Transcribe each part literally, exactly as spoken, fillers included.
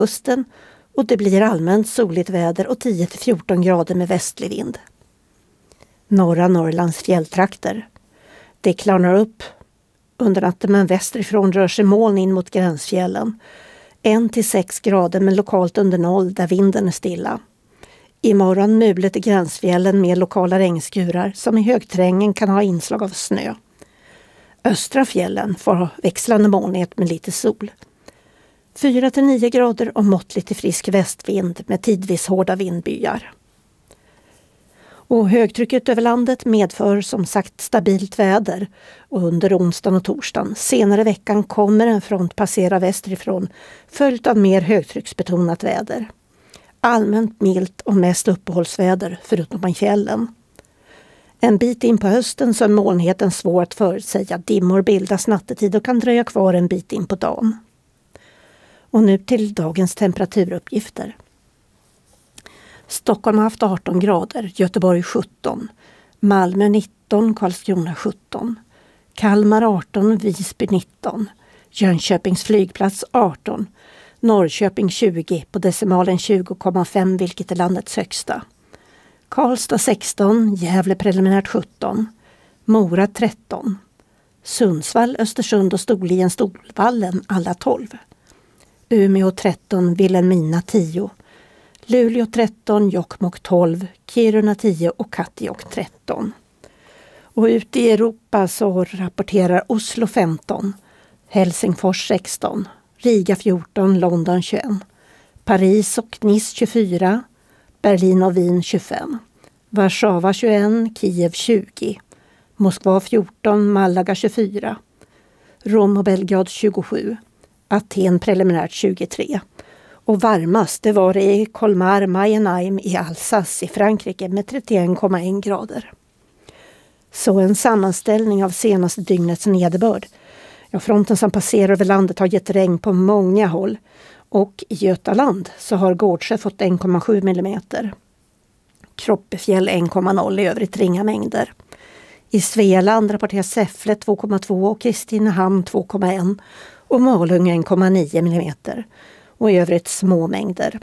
kusten och det blir allmänt soligt väder och tio till fjorton grader med västlig vind. Norra Norrlands fjälltrakter. Det klarnar upp under natten, men västerifrån rör sig moln in mot gränsfjällen. en till sex grader men lokalt under noll där vinden är stilla. Imorgon mulet i gränsfjällen med lokala regnskurar som i högterrängen kan ha inslag av snö. Östra fjällen får ha växlande molnighet med lite sol. fyra till nio grader och måttligt till frisk västvind med tidvis hårda vindbyar. Och högtrycket över landet medför som sagt stabilt väder och under onsdagen och torsdagen. Senare i veckan kommer en front passera västerifrån följt av mer högtrycksbetonat väder. Allmänt milt och mest uppehållsväder förutom i fjällen. En bit in på hösten så är molnheten svår att förutsäga. Dimmor bildas nattetid och kan dröja kvar en bit in på dagen. Och nu till dagens temperaturuppgifter. Stockholm har haft arton grader, Göteborg sjutton, Malmö nitton, Karlskrona sjutton, Kalmar arton, Visby nitton, Jönköpings flygplats arton, Norrköping tjugo, på decimalen tjugo komma fem vilket är landets högsta. Karlstad sexton, Gävle preliminärt sjutton, Mora tretton, Sundsvall, Östersund och Storlien Storvallen alla tolv. Umeå tretton, Vilhelmina tio, Luleå tretton, Jokkmokk tolv, Kiruna tio och Kattegatt tretton. Och ute i Europa så rapporterar Oslo femton, Helsingfors sexton, Riga fjorton, London tjugoett, Paris och Nice tjugofyra, Berlin och Wien tjugofem, Warszawa tjugoett, Kiev tjugo, Moskva fjorton, Malaga tjugofyra, Rom och Belgrad tjugosju, Aten preliminärt tjugotre. Och varmast det var det i Colmar Mayenheim i Alsace i Frankrike med trettioen komma en grader. Så en sammanställning av senaste dygnets nederbörd. Ja, fronten som passerar över landet har gett regn på många håll. Och i Götaland så har Gårdsjö fått en komma sju millimeter. Kroppefjäll en komma noll, i övrigt ringa mängder. I Svealand rapporterar Säffle två komma två och Kristinehamn två komma ett och Malung en komma nio millimeter. Och i övrigt små mängder.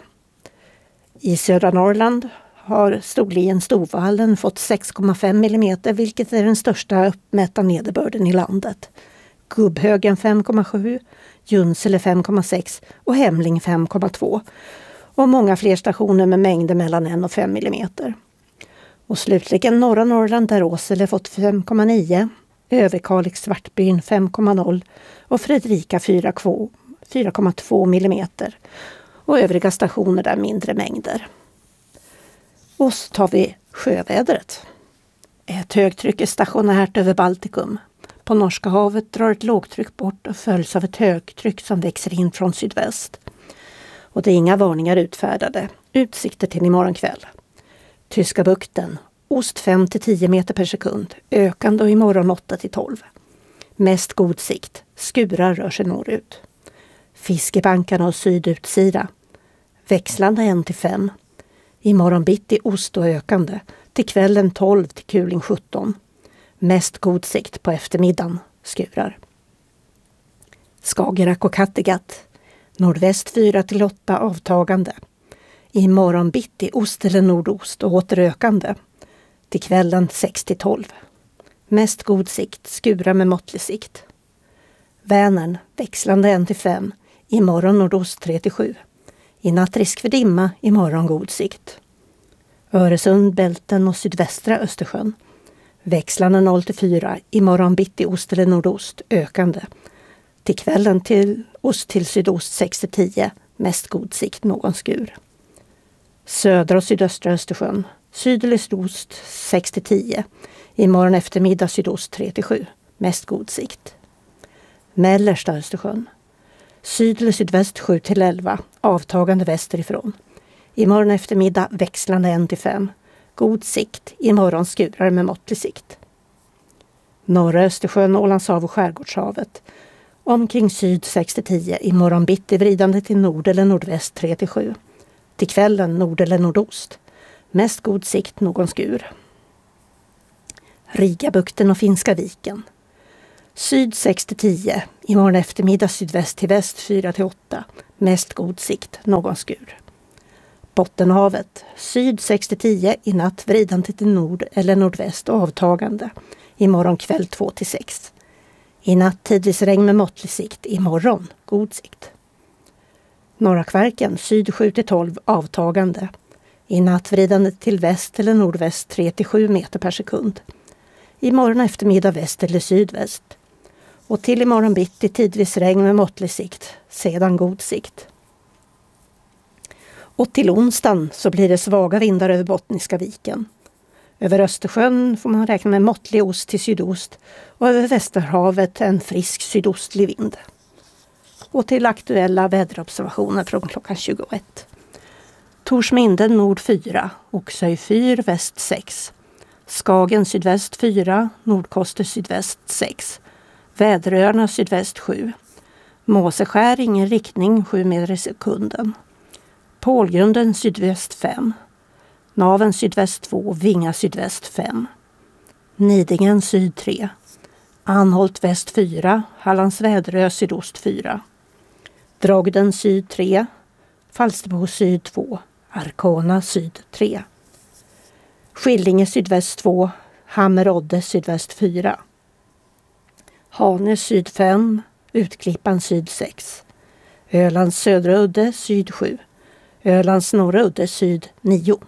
I södra Norrland har Storlien Storvallen fått sex komma fem millimeter vilket är den största uppmätta nederbörden i landet. Gubbhögen fem komma sju, Junsele fem komma sex och Hemling fem komma två. Och många fler stationer med mängder mellan en och fem millimeter. Och slutligen norra Norrland där Åsele fått fem komma nio, Överkalix Svartbyn fem komma noll och Fredrika fyra komma två millimeter. Och övriga stationer där mindre mängder. Och så tar vi sjövädret. Ett högtryck är stationärt över Baltikum. På Norska havet drar ett lågtryck bort och följs av ett högtryck som växer in från sydväst. Och det är inga varningar utfärdade. Utsikter till imorgon kväll. Tyska bukten. Ost fem till tio meter per sekund. Ökande och imorgon åtta till tolv. Mest god sikt. Skurar rör sig norrut. Fiskebankarna och sydutsida. Växlande en till fem. Imorgon bitti ost och ökande. Till kvällen tolv till kuling sjutton. Mest god sikt på eftermiddagen. Skurar. Skagerrak och Kattegatt. Nordväst fyra till åtta avtagande. Imorgon bitti ost eller nordost och återökande. Till kvällen sex till tolv. Mest god sikt. Skurar med måttlig sikt. Vänern växlande en till fem. Imorgon nordost tre till sju. I natt risk för dimma, imorgon god sikt. Öresund, Bälten och sydvästra Östersjön. Växlande noll till fyra, imorgon bitti ost eller nordost, ökande. Till kvällen till ost till sydost sex till tio, mest god sikt, någon skur. Södra och sydöstra Östersjön. Syd eller sydost sex till tio. Imorgon eftermiddag sydost tre till sju, mest god sikt. Mellersta Östersjön. Syd eller sydväst sju till elva, avtagande västerifrån. Imorgon eftermiddag växlande en till fem. God sikt, imorgon skurar med måttlig sikt. Norra Östersjön, Ålandshav och Skärgårdshavet. Omkring syd sex till tio, imorgon bitti vridande till nord eller nordväst tre till sju. Till kvällen nord eller nordost. Mest god sikt, någon skur. Rigabukten och Finska viken. Syd sex till tio, imorgon eftermiddag sydväst till väst fyra till åtta. Mest god sikt, någon skur. Bottenhavet, syd sex till tio, i natt vridande till nord eller nordväst och avtagande. Imorgon kväll två till sex. I natt tidvis regn med måttlig sikt, imorgon god sikt. Norra Kvarken, syd sju till tolv, avtagande. I natt vridande till väst eller nordväst tre till sju meter per sekund. Imorgon eftermiddag väst eller sydväst. Och till imorgon bitti tidvis regn med måttlig sikt, sedan god sikt. Och till onsdagen så blir det svaga vindar över Bottniska viken. Över Östersjön får man räkna med måttlig ost till sydost och över Västerhavet en frisk sydostlig vind. Och till aktuella väderobservationer från klockan tjugoett. Torsminde nord fyra, Oxöj fyra, väst sex. Skagen sydväst fyra, Nordkoster sydväst sex. Väderöarna sydväst sju. Måseskär ingen riktning sju meter i sekunden. Pålgrunden sydväst fem. Naven sydväst två, Vinga sydväst fem. Nidingen syd tre. Anholt väst fyra, Hallands Väderö sydost fyra. Drogden syd tre. Falsterbo syd två. Arkona syd tre. Skillinge sydväst två. Hammerodde sydväst fyra. Hane syd fem. Utklippan syd sex. Ölands södra udde syd sju. Ölands norra udde syd nio.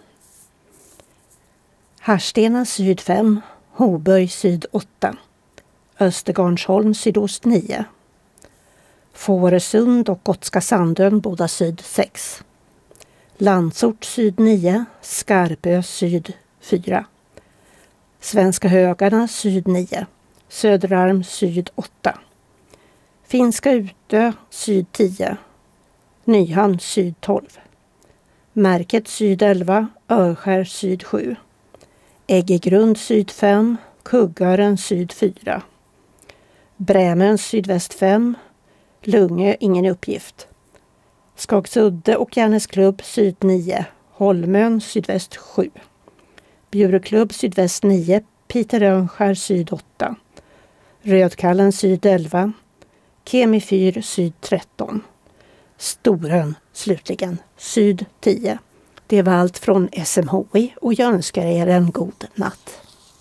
Harstena syd fem. Hoböj syd åtta. Östergarnsholm sydost nio. Fåresund och Gotska Sandön båda syd sex. Landsort syd nio. Skarpö syd fyra. Svenska Högarna syd nio. Söderarm syd åtta. Finska Utö syd tio. Nyhamn syd tolv. Märket syd elva. Örskär syd sju. Äggegrund syd fem. Kuggaren syd fyra. Brämön sydväst fem. Lungö ingen uppgift. Skagsudde och Järnäsklubb syd nio. Holmön sydväst sju. Bjureklubb sydväst nio. Piterönskär syd åtta. Rödkallen syd elva. Kemifyr syd tretton. Storön slutligen syd tio. Det var allt från S M H I och jag önskar er en god natt.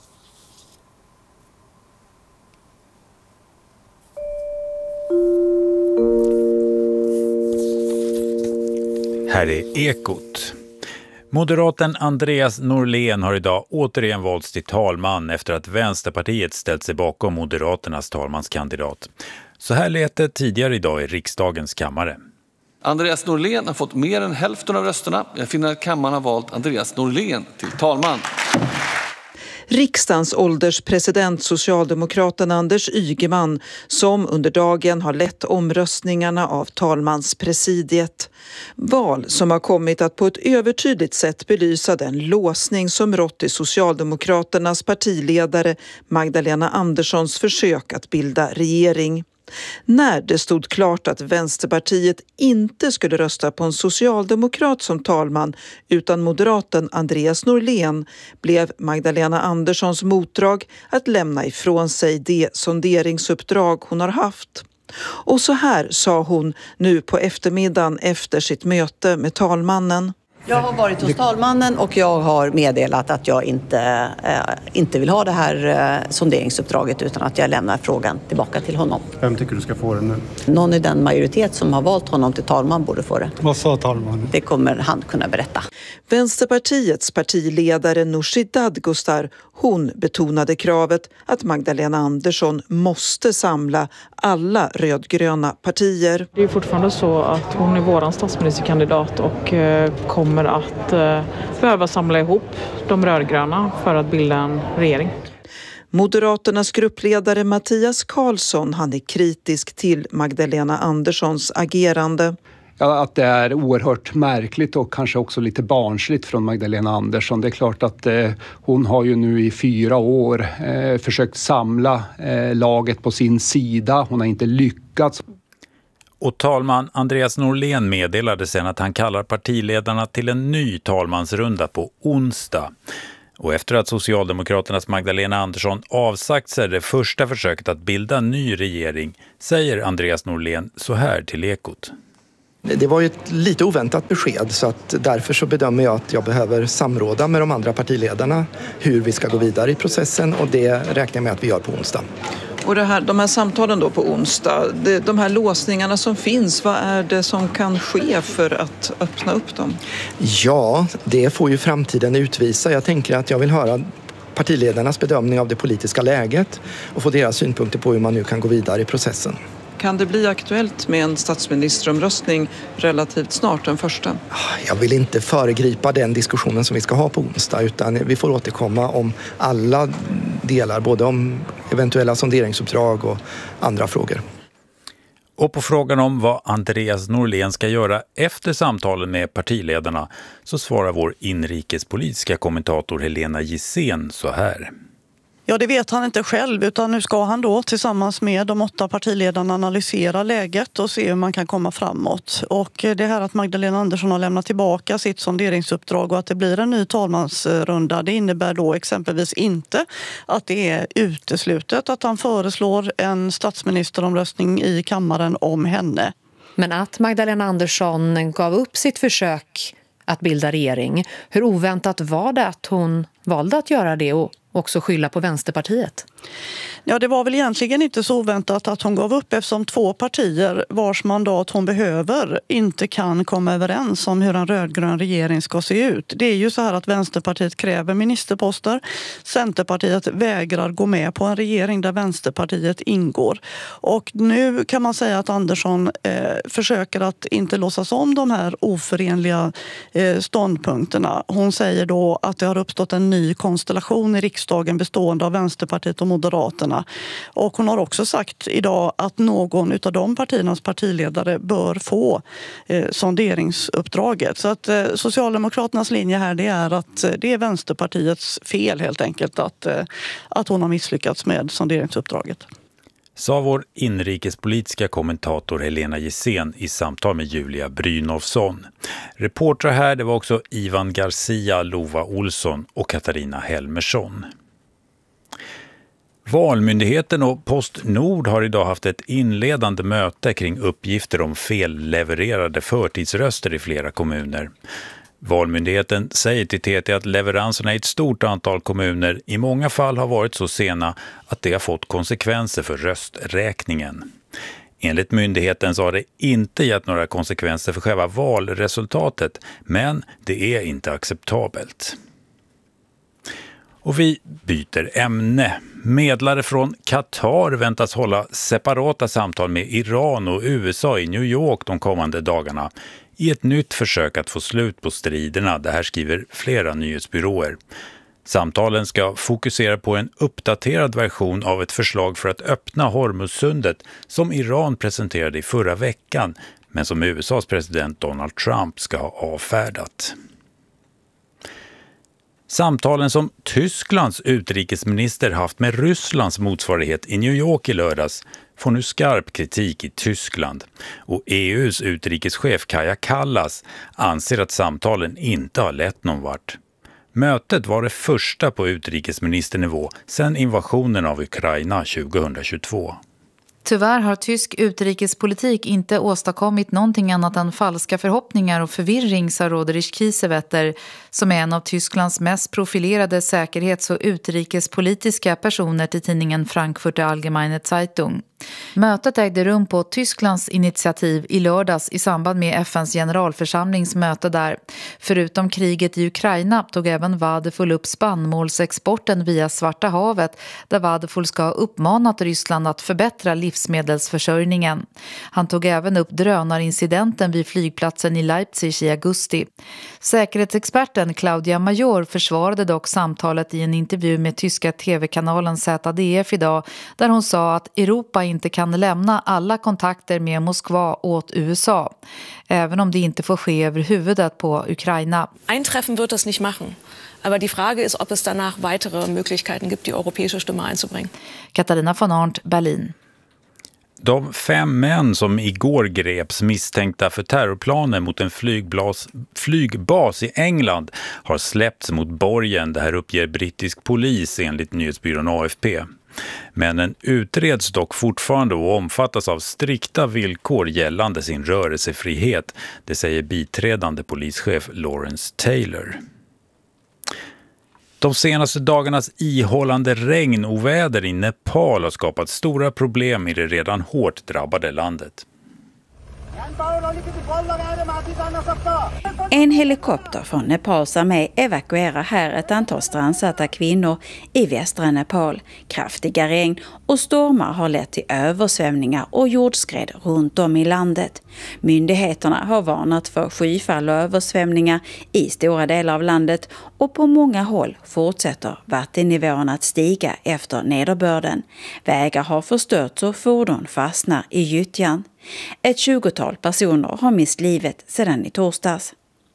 Här är Ekot. Moderaten Andreas Norlén har idag återigen valts till talman efter att Vänsterpartiet ställt sig bakom Moderaternas talmanskandidat. Så här lät det tidigare idag i riksdagens kammare. Andreas Norlén har fått mer än hälften av rösterna. Jag finner att kammaren har valt Andreas Norlén till talman. Riksdagens ålderspresident, socialdemokraten Anders Ygeman, som under dagen har lett omröstningarna av talmanspresidiet. Val som har kommit att på ett övertydligt sätt belysa den låsning som rått i Socialdemokraternas partiledare Magdalena Anderssons försök att bilda regering. När det stod klart att Vänsterpartiet inte skulle rösta på en socialdemokrat som talman utan moderaten Andreas Norlén blev Magdalena Anderssons motdrag att lämna ifrån sig det sonderingsuppdrag hon har haft. Och så här sa hon nu på eftermiddagen efter sitt möte med talmannen. Jag har varit hos talmannen och jag har meddelat att jag inte, eh, inte vill ha det här eh, sonderingsuppdraget utan att jag lämnar frågan tillbaka till honom. Vem tycker du ska få den nu? Någon i den majoritet som har valt honom till talman borde få det. Vad sa talmannen? Det kommer han kunna berätta. Vänsterpartiets partiledare Nooshi Dadgostar, hon betonade kravet att Magdalena Andersson måste samla alla rödgröna partier. Det är fortfarande så att hon är våran statsministerkandidat och eh, kommer att eh, behöva samla ihop de rödgröna för att bilda en regering. Moderaternas gruppledare Mattias Karlsson, han är kritisk till Magdalena Anderssons agerande. Ja, att det är oerhört märkligt och kanske också lite barnsligt från Magdalena Andersson. Det är klart att eh, hon har ju nu i fyra år eh, försökt samla eh, laget på sin sida. Hon har inte lyckats. Och talman Andreas Norlén meddelade sen att han kallar partiledarna till en ny talmansrunda på onsdag. Och efter att Socialdemokraternas Magdalena Andersson avsagt sig det första försöket att bilda en ny regering säger Andreas Norlén så här till Ekot. Det var ju ett lite oväntat besked, så att därför så bedömer jag att jag behöver samråda med de andra partiledarna hur vi ska gå vidare i processen, och det räknar jag med att vi gör på onsdag. Och det här, de här samtalen då på onsdag, det, de här låsningarna som finns, vad är det som kan ske för att öppna upp dem? Ja, det får ju framtiden utvisa. Jag tänker att jag vill höra partiledarnas bedömning av det politiska läget och få deras synpunkter på hur man nu kan gå vidare i processen. Kan det bli aktuellt med en statsministeromröstning relativt snart, den första? Jag vill inte föregripa den diskussionen som vi ska ha på onsdag, utan vi får återkomma om alla delar, både om eventuella sonderingsuppdrag och andra frågor. Och på frågan om vad Andreas Norlén ska göra efter samtalen med partiledarna så svarar vår inrikespolitiska kommentator Helena Gissén så här. Ja, det vet han inte själv, utan nu ska han då tillsammans med de åtta partiledarna analysera läget och se hur man kan komma framåt. Och det här att Magdalena Andersson har lämnat tillbaka sitt sonderingsuppdrag och att det blir en ny talmansrunda, det innebär då exempelvis inte att det är uteslutet att han föreslår en statsministeromröstning i kammaren om henne. Men att Magdalena Andersson gav upp sitt försök att bilda regering, hur oväntat var det att hon valde att göra det och också skylla på Vänsterpartiet? Ja, det var väl egentligen inte så oväntat att hon gav upp, eftersom två partier vars mandat hon behöver inte kan komma överens om hur en rödgrön regering ska se ut. Det är ju så här att Vänsterpartiet kräver ministerposter. Centerpartiet vägrar gå med på en regering där Vänsterpartiet ingår. Och nu kan man säga att Andersson eh, försöker att inte låtsas om de här oförenliga eh, ståndpunkterna. Hon säger då att det har uppstått en ny konstellation i riksdagen bestående av Vänsterpartiet och Moderaterna. Och hon har också sagt idag att någon av de partiernas partiledare bör få eh, sonderingsuppdraget. Så att eh, Socialdemokraternas linje här, det är att eh, det är Vänsterpartiets fel helt enkelt att, eh, att hon har misslyckats med sonderingsuppdraget. Sa vår inrikespolitiska kommentator Helena Gissén i samtal med Julia Brynolfsson. Reportrar här det var också Ivan Garcia, Lova Olsson och Katarina Helmersson. Valmyndigheten och Postnord har idag haft ett inledande möte kring uppgifter om fellevererade förtidsröster i flera kommuner. Valmyndigheten säger till T T att leveranserna i ett stort antal kommuner i många fall har varit så sena att det har fått konsekvenser för rösträkningen. Enligt myndigheten så har det inte gett några konsekvenser för själva valresultatet, men det är inte acceptabelt. Och vi byter ämne. Medlare från Qatar väntas hålla separata samtal med Iran och U S A i New York de kommande dagarna i ett nytt försök att få slut på striderna. Det här skriver flera nyhetsbyråer. Samtalen ska fokusera på en uppdaterad version av ett förslag för att öppna Hormuzsundet som Iran presenterade i förra veckan, men som U S As president Donald Trump ska ha avfärdat. Samtalen som Tysklands utrikesminister haft med Rysslands motsvarighet i New York i lördags får nu skarp kritik i Tyskland. Och E U:s utrikeschef Kaja Kallas anser att samtalen inte har lett någon vart. Mötet var det första på utrikesministernivå sedan invasionen av Ukraina tjugohundratjugotvå. Tyvärr har tysk utrikespolitik inte åstadkommit någonting annat än falska förhoppningar och förvirring, sa Roderich Kiesewetter, som är en av Tysklands mest profilerade säkerhets- och utrikespolitiska personer till tidningen Frankfurter Allgemeine Zeitung. Mötet ägde rum på Tysklands initiativ i lördags i samband med F N:s generalförsamlingsmöte där. Förutom kriget i Ukraina tog även Vadeful upp spannmålsexporten via Svarta havet, där Vadeful ska ha uppmanat Ryssland att förbättra livsmedelsförsörjningen. Han tog även upp drönarincidenten vid flygplatsen i Leipzig i augusti. Säkerhetsexperten Claudia Major försvarade dock samtalet i en intervju med tyska tv-kanalen Z D F idag, där hon sa att Europa inte kan lämna alla kontakter med Moskva åt U S A, även om det inte får ske över huvudet på Ukraina. Eintreffen wird das nicht machen. Aber die Frage ist, ob es danach weitere Möglichkeiten gibt, die europäische Stimme einzubringen. Katarina von Arndt, Berlin. De fem män som igår greps misstänkta för terrorplaner mot en flygbas, flygbas i England har släppts mot borgen. Det här uppger brittisk polis enligt nyhetsbyrån A F P. Männen utreds dock fortfarande och omfattas av strikta villkor gällande sin rörelsefrihet. Det säger biträdande polischef Lawrence Taylor. De senaste dagarnas ihållande regnoväder i Nepal har skapat stora problem i det redan hårt drabbade landet. En helikopter från Nepals armé evakuerar här ett antal strandsatta kvinnor i västra Nepal. Kraftiga regn och stormar har lett till översvämningar och jordskred runt om i landet. Myndigheterna har varnat för skyfall och översvämningar i stora delar av landet och på många håll fortsätter vattennivån att stiga efter nederbörden. Vägar har förstörts och fordon fastnar i gyttjan. Ett tjugotal personer har mist livet sedan i torsdags.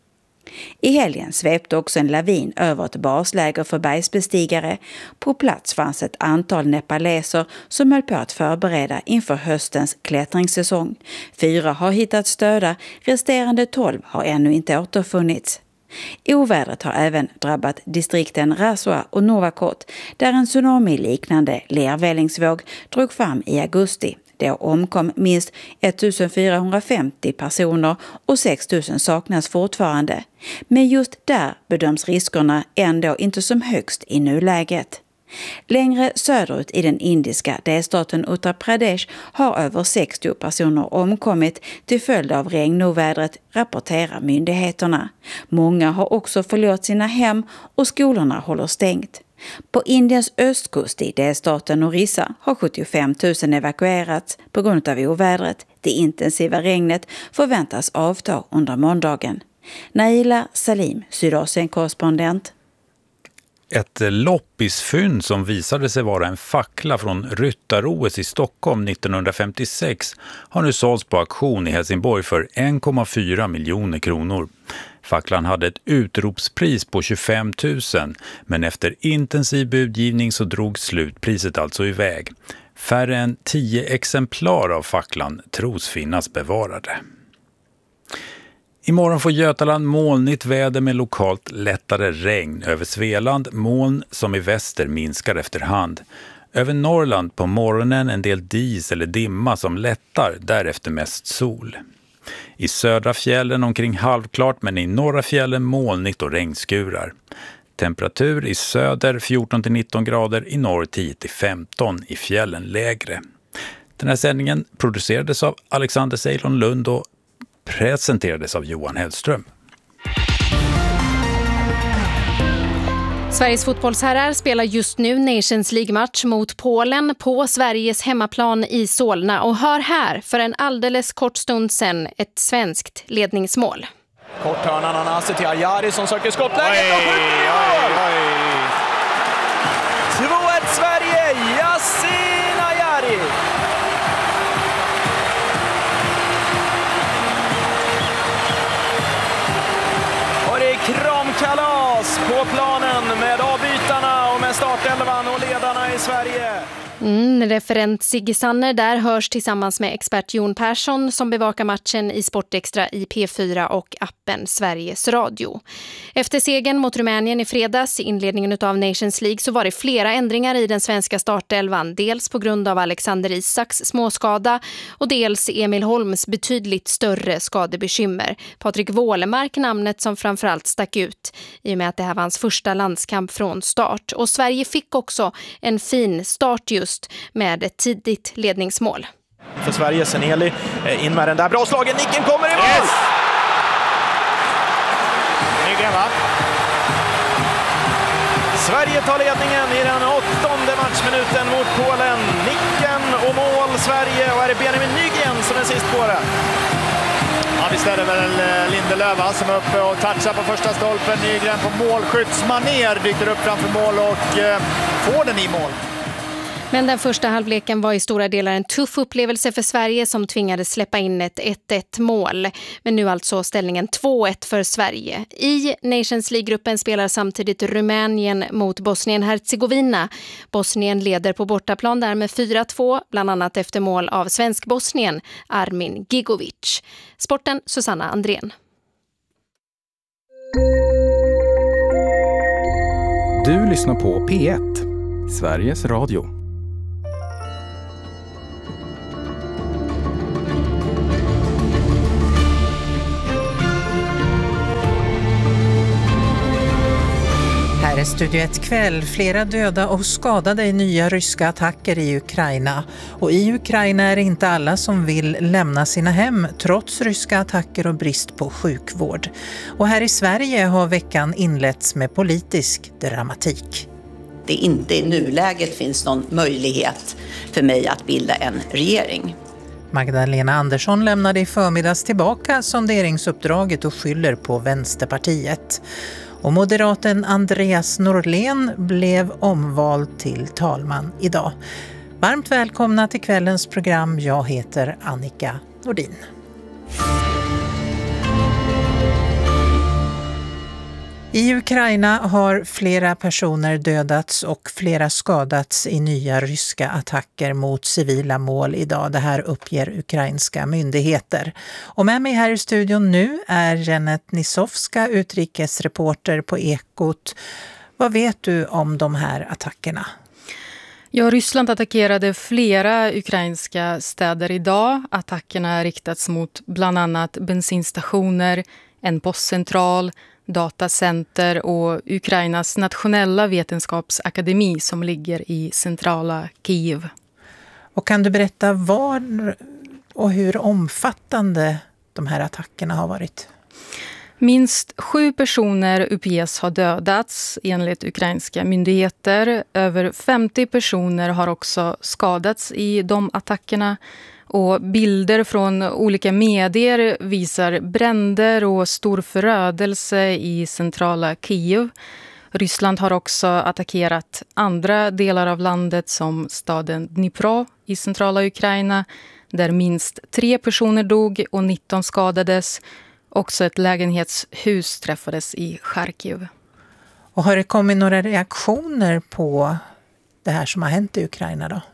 I helgen svepte också en lavin över ett basläger för bergsbestigare. På plats fanns ett antal nepaleser som höll på att förbereda inför höstens klättringssäsong. Fyra har hittats döda, resterande tolv har ännu inte återfunnits. Ovädret har även drabbat distrikten Rasua och Novakot, där en tsunami-liknande lervällingsvåg drog fram i augusti. Det omkom minst ettusenfyrahundrafemtio personer och sex tusen saknas fortfarande. Men just där bedöms riskerna ändå inte som högst i nuläget. Längre söderut i den indiska delstaten Uttar Pradesh har över sextio personer omkommit till följd av regnovädret, rapporterar myndigheterna. Många har också förlorat sina hem och skolorna håller stängt. På Indiens östkust i delstaten Orissa har sjuttiofem tusen evakuerats på grund av ovädret. Det intensiva regnet förväntas avta under måndagen. Naila Salim, Sydasien-korrespondent. Ett loppisfynd som visade sig vara en fackla från Ryttar-O S i Stockholm nittonhundrafemtiosex har nu sålts på auktion i Helsingborg för en komma fyra miljoner kronor. Facklan hade ett utropspris på tjugofem tusen, men efter intensiv budgivning så drog slutpriset alltså iväg. Färre än tio exemplar av facklan tros finnas bevarade. Imorgon får Götaland molnigt väder med lokalt lättare regn. Över Svealand moln som i väster minskar efterhand. Över Norrland på morgonen en del dis eller dimma som lättar, därefter mest sol. I södra fjällen omkring halvklart, men i norra fjällen molnigt och regnskurar. Temperatur i söder fjorton till nitton grader, i norr tio till femton, i fjällen lägre. Den här sändningen producerades av Alexander Ceylon Lund och presenterades av Johan Hellström. Sveriges fotbollsherrar spelar just nu Nations League-match mot Polen på Sveriges hemmaplan i Solna. Och hör här, för en alldeles kort stund sedan, ett svenskt ledningsmål. Korthörnan Anasi till Ajari som söker skottläget och skjuter i mål! två ett Sverige, Yasin Ajari! Och det är kramkalas på planen med avbytarna och med startelvan och ledarna i Sverige. Mm, referent Sigge Sanner där hörs tillsammans med expert Jon Persson som bevakar matchen i Sportextra i P fyra och appen Sveriges Radio. Efter segern mot Rumänien i fredags i inledningen av Nations League så var det flera ändringar i den svenska startelvan. Dels på grund av Alexander Isaks småskada och dels Emil Holms betydligt större skadebekymmer. Patrik Wålemark, namnet som framförallt stack ut i och med att det här var hans första landskamp från start. Och Sverige fick också en fin start just med ett tidigt ledningsmål. För Sverige, Seneli in med den där bra slagen, nicken kommer i mål! Yes! Nygren, va? Sverige tar ledningen i den åttonde matchminuten mot Polen. Nicken och mål Sverige, och är det Benjamin Nygren som är sist på det? Ja, visst är det väl Lindelöf som är uppe och touchar på första stolpen. Nygren på målskyddsmanér dyker upp framför mål och eh, får den i mål. Men den första halvleken var i stora delar en tuff upplevelse för Sverige som tvingades släppa in ett ett ett mål. Men nu alltså ställningen två ett för Sverige. I Nations League-gruppen spelar samtidigt Rumänien mot Bosnien-Hercegovina. Bosnien leder på bortaplan där med fyra två, bland annat efter mål av svensk-Bosnien Armin Gigovic. Sporten Susanna Andrén. Du lyssnar på P ett, Sveriges Radio. Här är Studio ett kväll. Flera döda och skadade i nya ryska attacker i Ukraina. Och i Ukraina är det inte alla som vill lämna sina hem trots ryska attacker och brist på sjukvård. Och här i Sverige har veckan inletts med politisk dramatik. Det inte i nuläget finns någon möjlighet för mig att bilda en regering. Magdalena Andersson lämnade i förmiddags tillbaka sonderingsuppdraget och skyller på Vänsterpartiet. Och moderaten Andreas Norlén blev omvald till talman idag. Varmt välkomna till kvällens program. Jag heter Annika Nordin. I Ukraina har flera personer dödats och flera skadats i nya ryska attacker mot civila mål idag. Det här uppger ukrainska myndigheter. Och med mig här i studion nu är Janet Nisovska, utrikesreporter på Ekot. Vad vet du om de här attackerna? Ja, Ryssland attackerade flera ukrainska städer idag. Attackerna riktats mot bland annat bensinstationer, en postcentral, datacenter och Ukrainas nationella vetenskapsakademi som ligger i centrala Kiev. Och kan du berätta var och hur omfattande de här attackerna har varit? Minst sju personer uppges ha dödats enligt ukrainska myndigheter. Över femtio personer har också skadats i de attackerna. Och bilder från olika medier visar bränder och stor förödelse i centrala Kiev. Ryssland har också attackerat andra delar av landet som staden Dnipro i centrala Ukraina, där minst tre personer dog och nitton skadades. Också ett lägenhetshus träffades i Charkiv. Och har det kommit några reaktioner på det här som har hänt i Ukraina då?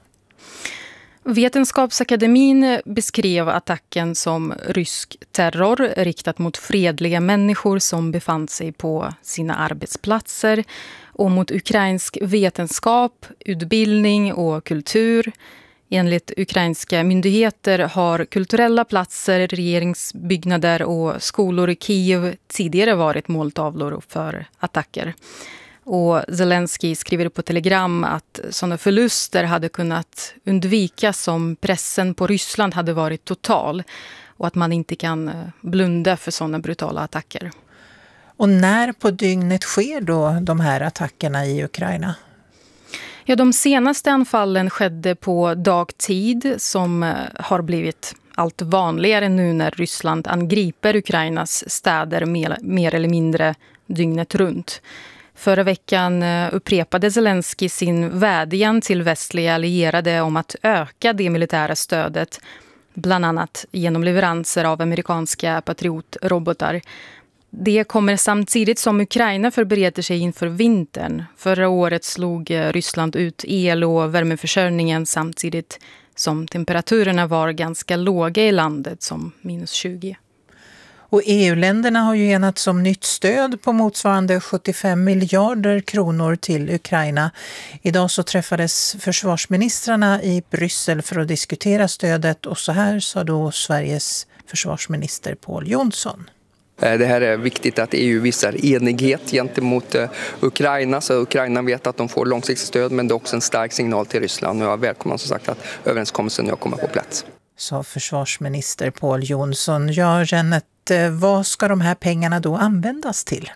Vetenskapsakademin beskrev attacken som rysk terror riktat mot fredliga människor som befann sig på sina arbetsplatser och mot ukrainsk vetenskap, utbildning och kultur. Enligt ukrainska myndigheter har kulturella platser, regeringsbyggnader och skolor i Kiev tidigare varit måltavlor för attacker. Och Zelensky skriver på Telegram att sådana förluster hade kunnat undvikas om pressen på Ryssland hade varit total och att man inte kan blunda för sådana brutala attacker. Och när på dygnet sker då de här attackerna i Ukraina? Ja, de senaste anfallen skedde på dagtid som har blivit allt vanligare nu när Ryssland angriper Ukrainas städer mer, mer eller mindre dygnet runt. Förra veckan upprepade Zelensky sin vädjan till västliga allierade om att öka det militära stödet, bland annat genom leveranser av amerikanska Patriot-robotar. Det kommer samtidigt som Ukraina förbereder sig inför vintern. Förra året slog Ryssland ut el- och värmeförsörjningen samtidigt som temperaturerna var ganska låga i landet, som minus tjugo. Och E U-länderna har ju enats om nytt stöd på motsvarande sjuttiofem miljarder kronor till Ukraina. Idag så träffades försvarsministrarna i Bryssel för att diskutera stödet och så här sa då Sveriges försvarsminister Pål Jonsson. Det här är viktigt att E U visar enighet gentemot Ukraina så Ukraina vet att de får långsiktigt stöd, men det är också en stark signal till Ryssland och jag välkomnar som sagt att överenskommelsen nu kommer på plats. Sa försvarsminister Pål Jonsson. Ja, Jeanette, vad ska de här pengarna då användas till?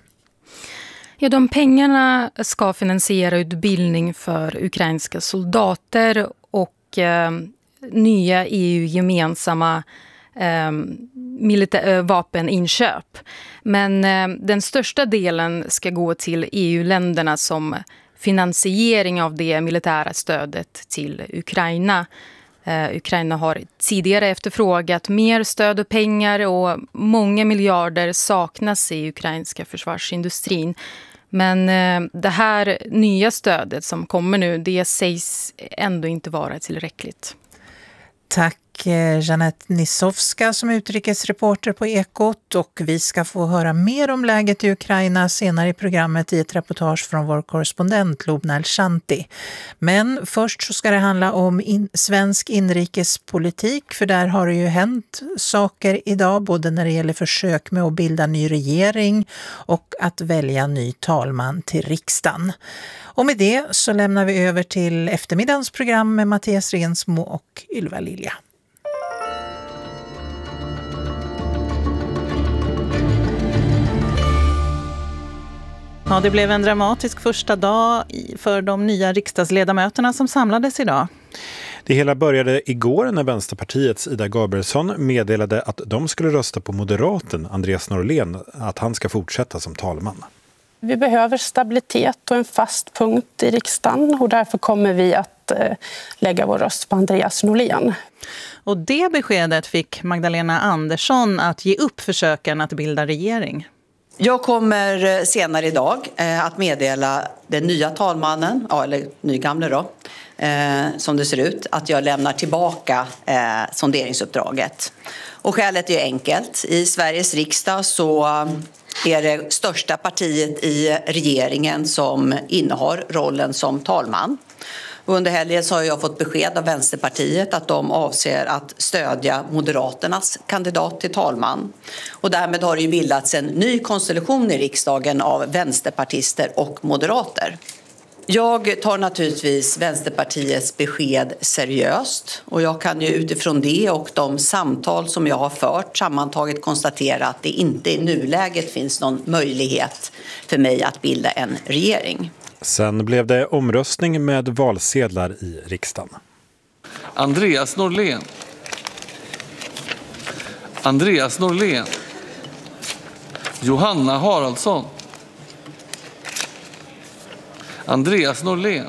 Ja, de pengarna ska finansiera utbildning för ukrainska soldater och eh, nya E U-gemensamma eh, militär, vapeninköp. Men eh, den största delen ska gå till E U-länderna som finansiering av det militära stödet till Ukraina. Uh, Ukraina har tidigare efterfrågat mer stöd och pengar och många miljarder saknas i ukrainska försvarsindustrin. Men uh, det här nya stödet som kommer nu, det sägs ändå inte vara tillräckligt. Tack Jeanette Nissovska som utrikesreporter på Ekot, och vi ska få höra mer om läget i Ukraina senare i programmet i ett reportage från vår korrespondent Lubna Elshanti. Men först så ska det handla om in- svensk inrikespolitik, för där har det ju hänt saker idag, både när det gäller försök med att bilda ny regering och att välja ny talman till riksdagen. Och med det så lämnar vi över till eftermiddagens program med Mattias Rensmo och Ylva Lilja. Ja, det blev en dramatisk första dag för de nya riksdagsledamöterna som samlades idag. Det hela började igår när Vänsterpartiets Ida Gabrielsson meddelade att de skulle rösta på moderaten Andreas Norlén, att han ska fortsätta som talman. Vi behöver stabilitet och en fast punkt i riksdagen, och därför kommer vi att eh, lägga vår röst på Andreas Norlén. Och det beskedet fick Magdalena Andersson att ge upp försöken att bilda regering. Jag kommer senare idag eh, att meddela den nya talmannen, ja, eller nygamle då, eh, som det ser ut, att jag lämnar tillbaka eh, sonderingsuppdraget. Och skälet är enkelt. I Sveriges riksdag så är det största partiet i regeringen som innehar rollen som talman. Under helgen så har jag fått besked av Vänsterpartiet att de avser att stödja Moderaternas kandidat till talman. Och därmed har det ju bildats en ny konstellation i riksdagen av vänsterpartister och moderater. Jag tar naturligtvis Vänsterpartiets besked seriöst, och jag kan ju utifrån det och de samtal som jag har fört sammantaget konstatera att det inte i nuläget finns någon möjlighet för mig att bilda en regering. Sen blev det omröstning med valsedlar i riksdagen. Andreas Norlén. Andreas Norlén. Johanna Haraldsson. Andreas Norlén.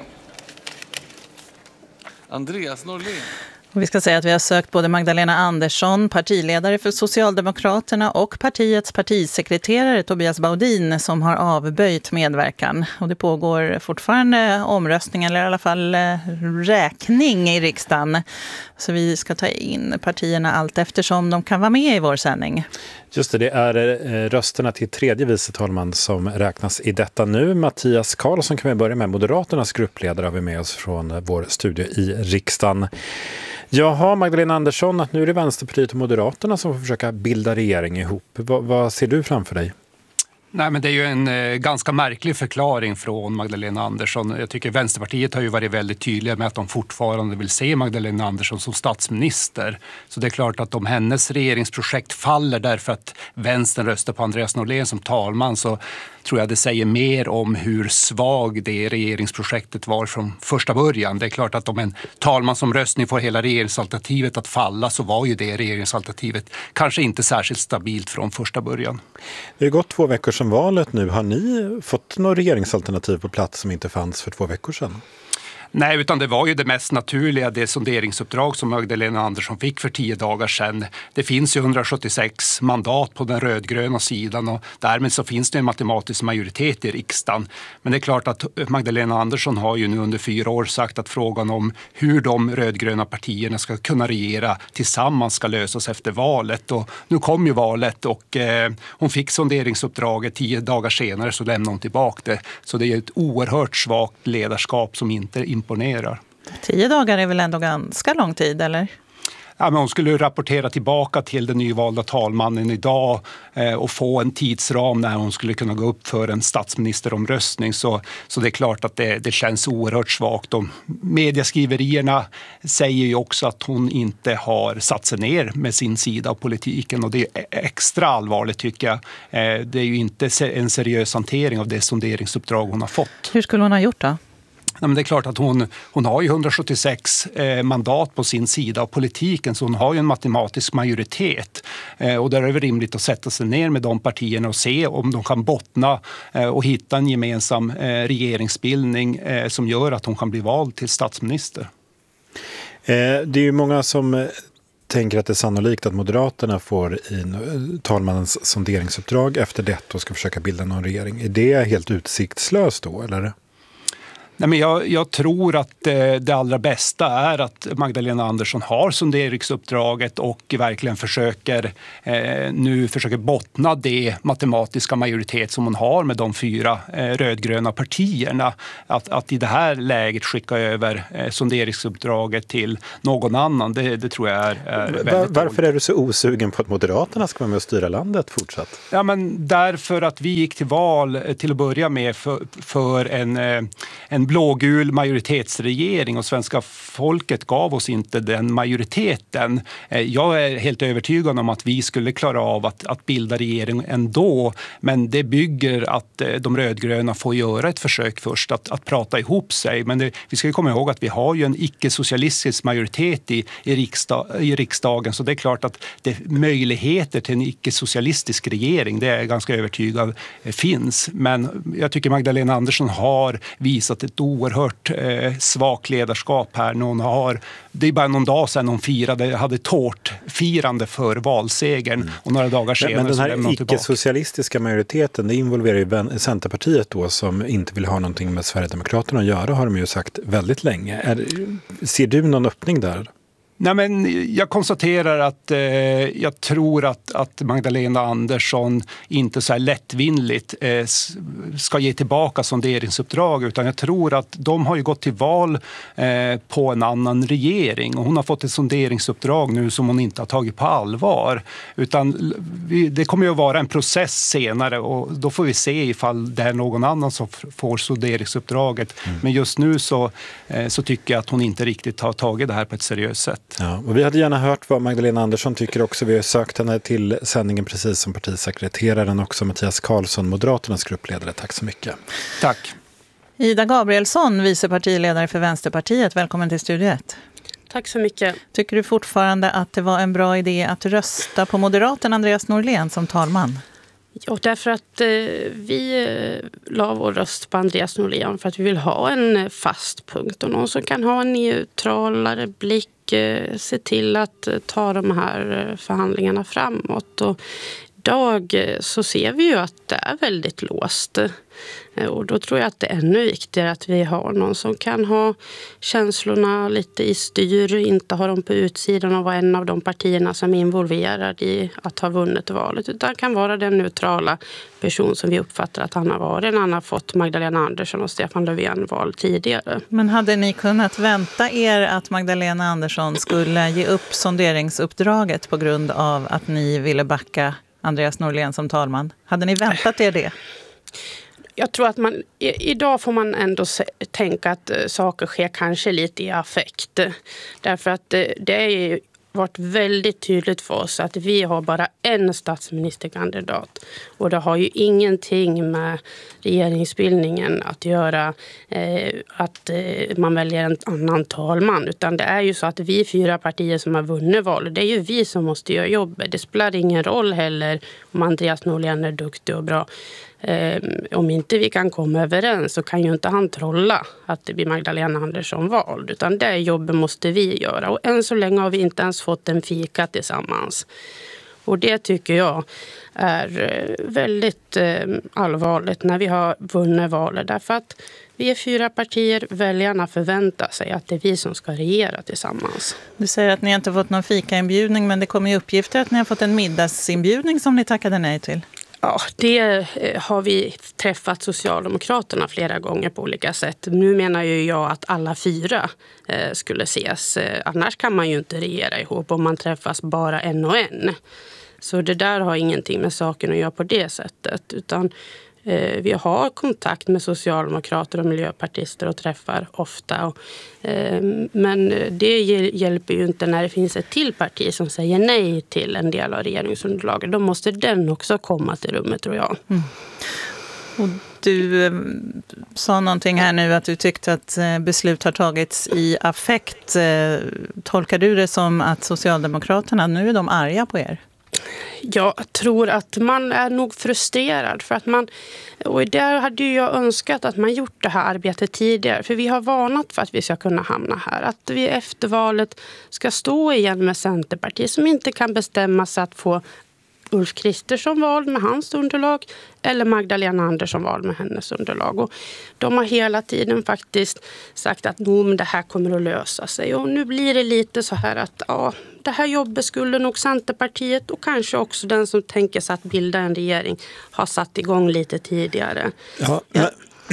Andreas Norlén. Och vi ska säga att vi har sökt både Magdalena Andersson, partiledare för Socialdemokraterna, och partiets partisekreterare Tobias Baudin som har avböjt medverkan. Och det pågår fortfarande omröstning, eller i alla fall räkning i riksdagen. Så vi ska ta in partierna allt eftersom de kan vara med i vår sändning. Just det, det är rösterna till tredje vice talman som räknas i detta nu. Mattias Karlsson kan vi börja med. Moderaternas gruppledare har vi med oss från vår studio i riksdagen. Jaha, Magdalena Andersson, att nu är det Vänsterpartiet och Moderaterna som får försöka bilda regering ihop. Va, vad ser du framför dig? Nej, men det är ju en eh, ganska märklig förklaring från Magdalena Andersson. Jag tycker Vänsterpartiet har ju varit väldigt tydliga med att de fortfarande vill se Magdalena Andersson som statsminister. Så det är klart att om hennes regeringsprojekt faller därför att vänstern röstar på Andreas Norlén som talman, så tror jag det säger mer om hur svag det regeringsprojektet var från första början. Det är klart att om en talman som röstning får hela regeringsalternativet att falla, så var ju det regeringsalternativet kanske inte särskilt stabilt från första början. Det har gått två veckor sedan valet nu. Har ni fått något regeringsalternativ på plats som inte fanns för två veckor sedan? Nej, utan det var ju det mest naturliga, det sonderingsuppdrag som Magdalena Andersson fick för tio dagar sedan. Det finns ju hundrasjuttiosex mandat på den rödgröna sidan, och därmed så finns det en matematisk majoritet i riksdagen. Men det är klart att Magdalena Andersson har ju nu under fyra år sagt att frågan om hur de rödgröna partierna ska kunna regera tillsammans ska lösas efter valet. Och nu kom ju valet, och eh, hon fick sonderingsuppdraget, tio dagar senare så lämnade hon tillbaka det. Så det är ett oerhört svagt ledarskap som inte imponerar. Tio dagar är väl ändå ganska lång tid, eller? Ja, men hon skulle rapportera tillbaka till den nyvalda talmannen idag eh, och få en tidsram när hon skulle kunna gå upp för en statsministeromröstning. Så, så det är klart att det, det känns oerhört svagt. Och medieskriverierna säger ju också att hon inte har satt sig ner med sin sida av politiken, och det är extra allvarligt tycker jag. Eh, det är ju inte en seriös hantering av det sonderingsuppdrag hon har fått. Hur skulle hon ha gjort då? Ja, men det är klart att hon, hon har ju hundrasjuttiosex eh, mandat på sin sida av politiken, så hon har ju en matematisk majoritet. Eh, och där är det rimligt att sätta sig ner med de partierna och se om de kan bottna eh, och hitta en gemensam eh, regeringsbildning eh, som gör att hon kan bli vald till statsminister. Eh, det är ju många som tänker att det är sannolikt att Moderaterna får i talmannens sonderingsuppdrag efter det och ska försöka bilda någon regering. Är det helt utsiktslöst då, eller? Nej, men jag, jag tror att eh, det allra bästa är att Magdalena Andersson har sonderingsuppdraget och verkligen försöker eh, nu försöker bottna det matematiska majoritet som hon har med de fyra eh, rödgröna partierna. Att, att i det här läget skicka över eh, sonderingsuppdraget till någon annan, det, det tror jag är, är väldigt Var, Varför dåligt. är du så osugen på att Moderaterna ska vara med och styra landet fortsatt? Ja, men därför att vi gick till val till att börja med för, för en, en blågul majoritetsregering och svenska folket gav oss inte den majoriteten. Jag är helt övertygad om att vi skulle klara av att, att bilda regering ändå, men det bygger att de rödgröna får göra ett försök först att, att prata ihop sig. Men det, vi ska komma ihåg att vi har ju en icke-socialistisk majoritet i, i, riksdag, i riksdagen, så det är klart att det möjligheter till en icke-socialistisk regering, det är jag ganska övertygad finns. Men jag tycker Magdalena Andersson har visat ett oerhört eh, svagt ledarskap här. Hon har, det är bara någon dag sedan hon firade, hade tårtfirande för valsegern mm. och några dagar senare. Men den här icke-socialistiska majoriteten, det involverar ju Centerpartiet då, som inte vill ha någonting med Sverigedemokraterna att göra, har de ju sagt väldigt länge. Är, ser du någon öppning där? Nej, men jag konstaterar att eh, jag tror att, att Magdalena Andersson inte så här lättvindigt eh, ska ge tillbaka sonderingsuppdrag, utan jag tror att de har ju gått till val eh, på en annan regering och hon har fått ett sonderingsuppdrag nu som hon inte har tagit på allvar, utan vi, det kommer ju att vara en process senare och då får vi se ifall det är någon annan som får sonderingsuppdraget. Mm. Men just nu så, eh, så tycker jag att hon inte riktigt har tagit det här på ett seriöst sätt. Ja, och vi hade gärna hört vad Magdalena Andersson tycker också. Vi har sökt henne till sändningen precis som partisekreteraren också, Mattias Karlsson, Moderaternas gruppledare. Tack så mycket. Tack. Ida Gabrielsson, vicepartiledare för Vänsterpartiet. Välkommen till Studio ett. Tack så mycket. Tycker du fortfarande att det var en bra idé att rösta på moderaten Andreas Norlén som talman? Ja, därför att eh, vi eh, la vår röst på Andreas Norlén för att vi vill ha en fast punkt och någon som kan ha en neutralare blick, eh, se till att eh, ta de här eh, förhandlingarna framåt. Och idag eh, så ser vi ju att det är väldigt låst. Eh, och då tror jag att det är ännu viktigare att vi har någon som kan ha känslorna lite i styr, inte ha dem på utsidan och vara en av de partierna som är involverade i att ha vunnit valet, utan kan vara den neutrala person som vi uppfattar att han har varit när han har fått Magdalena Andersson och Stefan Löfven val tidigare. Men hade ni kunnat vänta er att Magdalena Andersson skulle ge upp sonderingsuppdraget på grund av att ni ville backa Andreas Norlén som talman? Hade ni väntat er det? Jag tror att man, i, idag får man ändå se, tänka att uh, saker sker kanske lite i affekt. Därför att uh, det är ju varit väldigt tydligt för oss att vi har bara en statsministerkandidat. Och det har ju ingenting med regeringsbildningen att göra eh, att eh, man väljer en annan talman. Utan det är ju så att vi fyra partier som har vunnit val, det är ju vi som måste göra jobbet. Det spelar ingen roll heller om Andreas Norlén är duktig och bra. Eh, om inte vi kan komma överens så kan ju inte han trolla att det blir Magdalena Andersson vald, utan det jobbet måste vi göra, och än så länge har vi inte ens fått en fika tillsammans, och det tycker jag är väldigt eh, allvarligt när vi har vunnit valet, därför att vi är fyra partier, väljarna förväntar sig att det är vi som ska regera tillsammans. Du säger att ni inte fått någon fikainbjudning, men det kommer ju uppgifter att ni har fått en middagsinbjudning som ni tackade nej till. Ja, det har vi träffat Socialdemokraterna flera gånger på olika sätt. Nu menar ju jag att alla fyra skulle ses. Annars kan man ju inte regera ihop om man träffas bara en och en. Så det där har ingenting med saken att göra på det sättet. Utan eh, vi har kontakt med socialdemokrater och miljöpartister och träffar ofta. Och, eh, men det hjälper ju inte när det finns ett till parti som säger nej till en del av regeringsunderlaget. Då måste den också komma till rummet, tror jag. Mm. Och du eh, sa någonting här nu att du tyckte att eh, beslut har tagits i affekt. Eh, tolkar du det som att Socialdemokraterna, nu är de arga på er? Jag tror att man är nog frustrerad för att man, och där hade jag önskat att man gjort det här arbetet tidigare, för vi har varnat för att vi ska kunna hamna här, att vi efter valet ska stå igen med Centerpartiet som inte kan bestämma sig att få Ulf Kristersson vald med hans underlag eller Magdalena Andersson vald med hennes underlag. Och de har hela tiden faktiskt sagt att det här kommer att lösa sig. Och nu blir det lite så här att ja, det här jobbet skulle nog Centerpartiet och kanske också den som tänker sig att bilda en regering ha satt igång lite tidigare. Ja, men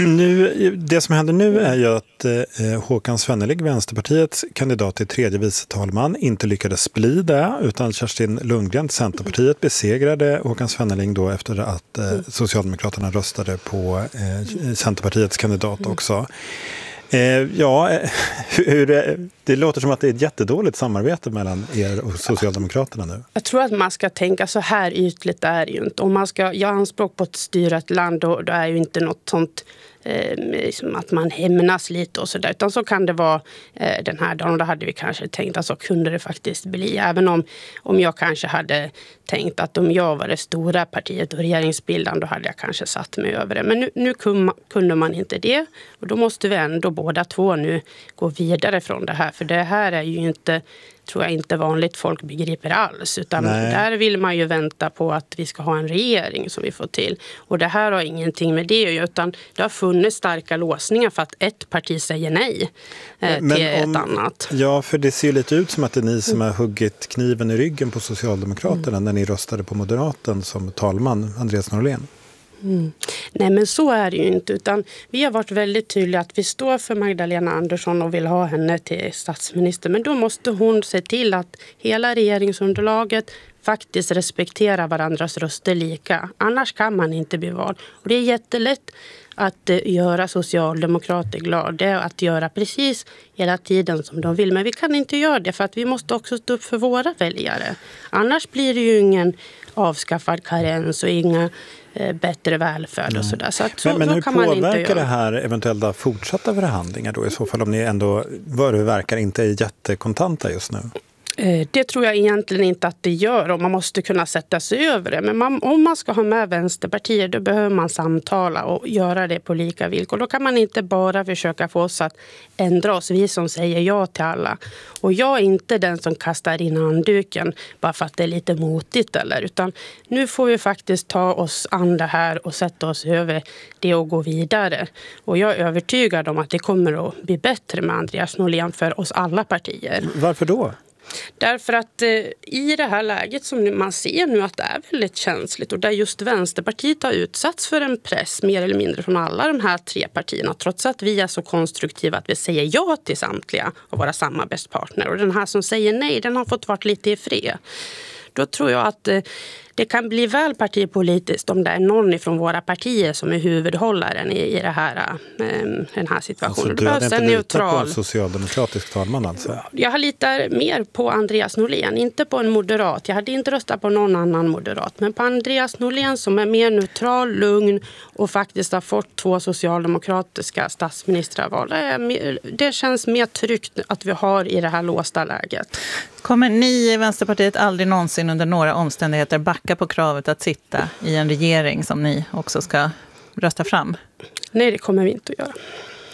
nu, det som händer nu är ju att eh, Håkan Svenneling, Vänsterpartiets kandidat till tredje vice talman, inte lyckades bli det, utan Kerstin Lundgren, Centerpartiet, besegrade Håkan Svenneling då efter att eh, Socialdemokraterna röstade på eh, Centerpartiets kandidat också. Eh, ja, hur, det låter som att det är ett jättedåligt samarbete mellan er och Socialdemokraterna nu. Jag tror att man ska tänka så här ytligt är det ju inte. Om man ska göra anspråk på att styra ett land, då, då är ju inte något sånt eh, liksom att man hämnas lite och sådär. Utan så kan det vara eh, den här dagen, då hade vi kanske tänkt att så kunde det faktiskt bli. Även om, om jag kanske hade tänkt att om jag var det stora partiet och regeringsbildaren, då hade jag kanske satt mig över det. Men nu, nu kunde man inte det. Och då måste vi ändå båda två nu gå vidare från det här. För det här är ju inte, tror jag inte vanligt folk begriper alls. Utan Nej. Där vill man ju vänta på att vi ska ha en regering som vi får till. Och det här har ingenting med det, utan det har funnits starka låsningar för att ett parti säger nej eh, till om, ett annat. Ja, för det ser lite ut som att det är ni som har huggit kniven i ryggen på Socialdemokraterna mm. när ni röstade på Moderaten som talman, Andreas Norlén. Mm. Nej, men så är det ju inte, utan vi har varit väldigt tydliga att vi står för Magdalena Andersson och vill ha henne till statsminister, men då måste hon se till att hela regeringsunderlaget faktiskt respekterar varandras röster lika, annars kan man inte bli vald. Och det är jättelätt att uh, göra socialdemokrater glada, det är att göra precis hela tiden som de vill, men vi kan inte göra det för att vi måste också stå upp för våra väljare, annars blir det ju ingen avskaffad karens och inga bättre välfärd och sådär. Så, att så, men men så hur kan man inte påverkar det här eventuella fortsatta förhandlingar då i så fall, om ni ändå, vad det verkar, inte är jättekontanta just nu? Det tror jag egentligen inte att det gör, och man måste kunna sätta sig över det. Men man, om man ska ha med Vänsterpartiet, då behöver man samtala och göra det på lika villkor. Då kan man inte bara försöka få oss att ändra oss, vi som säger ja till alla. Och jag är inte den som kastar in handduken bara för att det är lite motigt eller, utan nu får vi faktiskt ta oss an det här och sätta oss över det och gå vidare. Och jag är övertygad om att det kommer att bli bättre med Andreas Norlén för oss alla partier. Varför då? Därför att eh, i det här läget som man ser nu att det är väldigt känsligt och där just Vänsterpartiet har utsatts för en press mer eller mindre från alla de här tre partierna, trots att vi är så konstruktiva att vi säger ja till samtliga av våra samarbetspartner, och den här som säger nej, den har fått vara lite i fred. Då tror jag att eh, det kan bli väl partipolitiskt om det är någon från våra partier som är huvudhållaren i, i det här, äh, den här situationen. Alltså, du hade inte litat på en socialdemokratisk talman alltså? Jag har litat mer på Andreas Norlén, inte på en moderat. Jag hade inte röstat på någon annan moderat, men på Andreas Norlén som är mer neutral, lugn och faktiskt har fått två socialdemokratiska statsministrar val. Det, det känns mer tryggt att vi har i det här låsta läget. Kommer ni i Vänsterpartiet aldrig någonsin under några omständigheter backa på kravet att sitta i en regering som ni också ska rösta fram? Nej, det kommer vi inte att göra.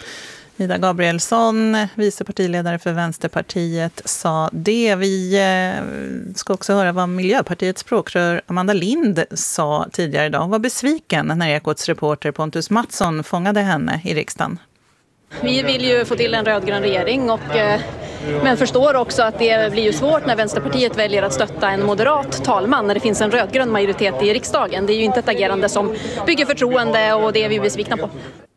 Ida Gabrielsson, vice partiledare för Vänsterpartiet, sa det. Vi ska också höra vad Miljöpartiets språkrör Amanda Lind sa tidigare idag. Hon var besviken när Ekots reporter Pontus Mattsson fångade henne i riksdagen. Vi vill ju få till en rödgrön regering, och, men förstår också att det blir ju svårt när Vänsterpartiet väljer att stötta en moderat talman när det finns en rödgrön majoritet i riksdagen. Det är ju inte ett agerande som bygger förtroende, och det är vi besvikna på.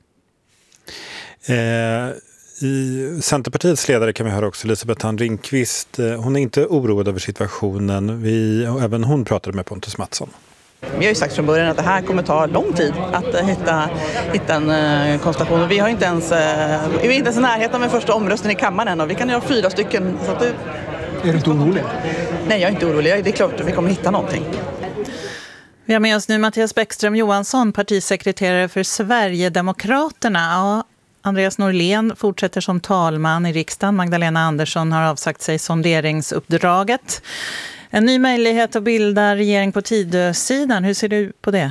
Eh, I Centerpartiets ledare kan vi höra också Elisabeth Thand Ringqvist. Hon är inte oroad över situationen. Vi, och även hon pratade med Pontus Mattsson. Vi har ju sagt från början att det här kommer ta lång tid att hitta, hitta en uh, konstellation. Vi har inte ens, uh, vi är inte ens i närheten av en första omröstning i kammaren, och vi kan göra fyra stycken. Så att det... Är du inte orolig? Nej, jag är inte orolig. Det är klart att vi kommer hitta någonting. Vi har med oss nu Mattias Bäckström Johansson, partisekreterare för Sverigedemokraterna. Ja, Andreas Norlén fortsätter som talman i riksdagen. Magdalena Andersson har avsagt sig sonderingsuppdraget. En ny möjlighet att bilda regering på Tidösidan. Hur ser du på det?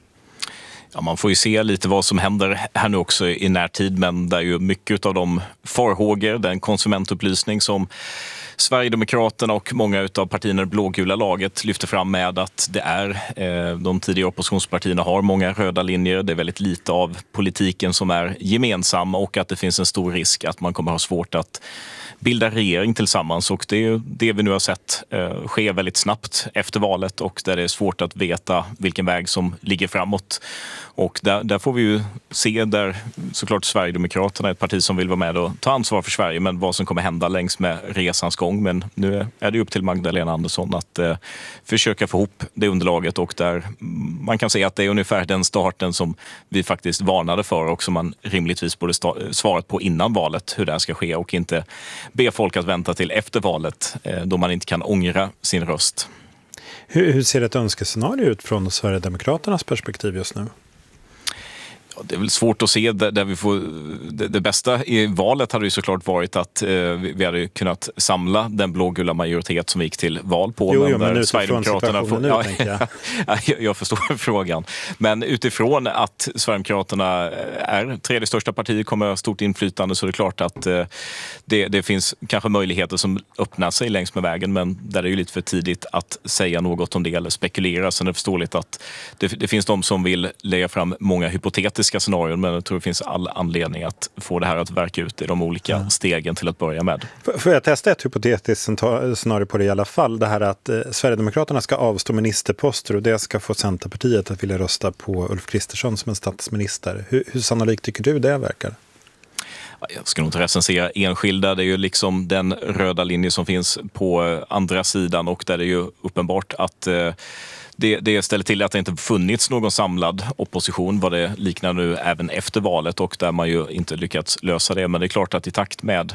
Ja, man får ju se lite vad som händer här nu också i närtid, men det är ju mycket av de farhågor, den konsumentupplysning som Sverigedemokraterna och många av partierna i det blågula laget lyfter fram med att det är eh, de tidigare oppositionspartierna har många röda linjer. Det är väldigt lite av politiken som är gemensam och att det finns en stor risk att man kommer ha svårt att bilda regering tillsammans, och det är ju det vi nu har sett eh, ske väldigt snabbt efter valet och där det är svårt att veta vilken väg som ligger framåt. Och där, där får vi ju se där såklart Sverigedemokraterna är ett parti som vill vara med och ta ansvar för Sverige, men vad som kommer hända längs med resans gång. Men nu är det upp till Magdalena Andersson att eh, försöka få ihop det underlaget, och där man kan se att det är ungefär den starten som vi faktiskt varnade för och som man rimligtvis borde sta- svarat på innan valet hur det här ska ske, och inte be folk att vänta till efter valet eh, då man inte kan ångra sin röst. Hur, hur ser ett önskescenario ut från Sverigedemokraternas perspektiv just nu? Ja, det är väl svårt att se där, där vi får det, det bästa i valet hade ju såklart varit att eh, vi hade kunnat samla den blågula majoritet som vi gick till val på. Jo, men jo, men Sverigedemokraterna får, nu, ja, tänker jag. jag. Jag förstår frågan. Men utifrån att Sverigedemokraterna är tredje största parti, kommer ha stort inflytande, så är det klart att eh, det, det finns kanske möjligheter som öppnar sig längs med vägen, men där är det ju lite för tidigt att säga något om det eller spekulera. Sen är det förståeligt att det, det finns de som vill lägga fram många hypotetiska scenarion, men jag tror det finns all anledning att få det här att verka ut i de olika ja. stegen till att börja med. Får jag testa ett hypotetiskt scenario på det i alla fall? Det här att eh, Sverigedemokraterna ska avstå ministerposter och det ska få Centerpartiet att vilja rösta på Ulf Kristersson som en statsminister. Hur, hur sannolikt tycker du det verkar? Jag ska nog inte recensera enskilda. Det är ju liksom den röda linje som finns på andra sidan, och där det är ju uppenbart att eh, Det, det ställer till att det inte funnits någon samlad opposition vad det liknar nu även efter valet, och där man ju inte lyckats lösa det. Men det är klart att i takt med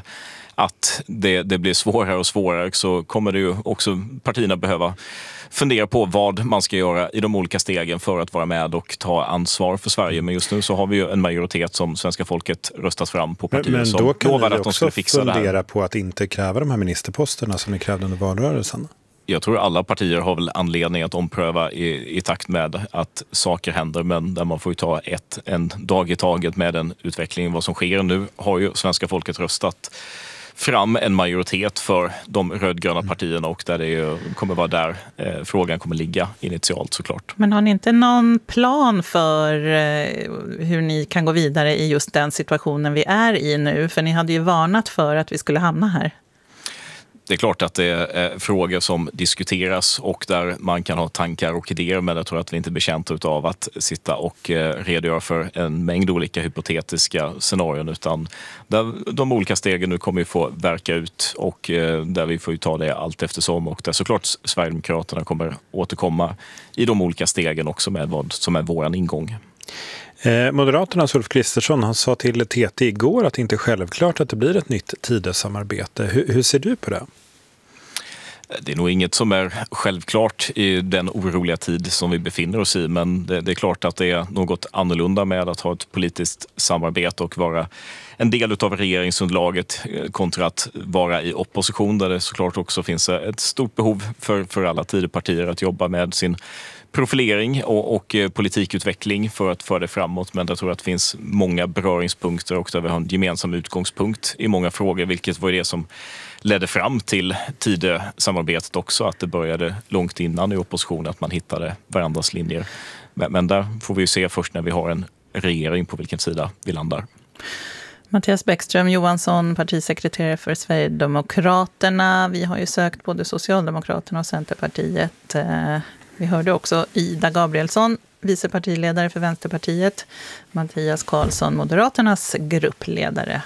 att det, det blir svårare och svårare så kommer det ju också partierna behöva fundera på vad man ska göra i de olika stegen för att vara med och ta ansvar för Sverige. Men just nu så har vi ju en majoritet som svenska folket röstat fram på partier men, men som lovade att de skulle fixa det här. Men då kan ni också fundera på att inte kräva de här ministerposterna som ni krävde under valrörelsen. Jag tror alla partier har väl anledning att ompröva i, i takt med att saker händer, men där man får ju ta ett, en dag i taget med den utvecklingen. Vad som sker nu har ju svenska folket röstat fram en majoritet för de rödgröna partierna, och där det ju kommer vara där eh, frågan kommer ligga initialt såklart. Men har ni inte någon plan för eh, hur ni kan gå vidare i just den situationen vi är i nu? För ni hade ju varnat för att vi skulle hamna här. Det är klart att det är frågor som diskuteras och där man kan ha tankar och idéer, men jag tror att vi inte är betjänta av att sitta och redogöra för en mängd olika hypotetiska scenarion, utan där de olika stegen nu kommer ju få verka ut, och där vi får ju ta det allt eftersom, och där såklart Sverigedemokraterna kommer återkomma i de olika stegen också med vad som är våran ingång. Eh, Moderaternas Ulf Kristersson, han sa till T T igår att det inte är självklart att det blir ett nytt Tidösamarbete. Hur, hur ser du på det? Det är nog inget som är självklart i den oroliga tid som vi befinner oss i, men det, det är klart att det är något annorlunda med att ha ett politiskt samarbete och vara en del av regeringsunderlaget kontra att vara i opposition, där det såklart också finns ett stort behov för, för alla Tidöpartier att jobba med sin profilering och, och politikutveckling för att föra det framåt. Men jag tror att det finns många beröringspunkter och där vi har en gemensam utgångspunkt i många frågor, vilket var det som ledde fram till Tidösamarbetet också, att det började långt innan i opposition att man hittade varandras linjer. Men, men där får vi ju se först när vi har en regering på vilken sida vi landar. Mattias Bäckström Johansson, partisekreterare för Sverigedemokraterna. Vi har ju sökt både Socialdemokraterna och Centerpartiet. Vi hörde också Ida Gabrielsson, vicepartiledare för Vänsterpartiet. Mattias Karlsson, Moderaternas gruppledare.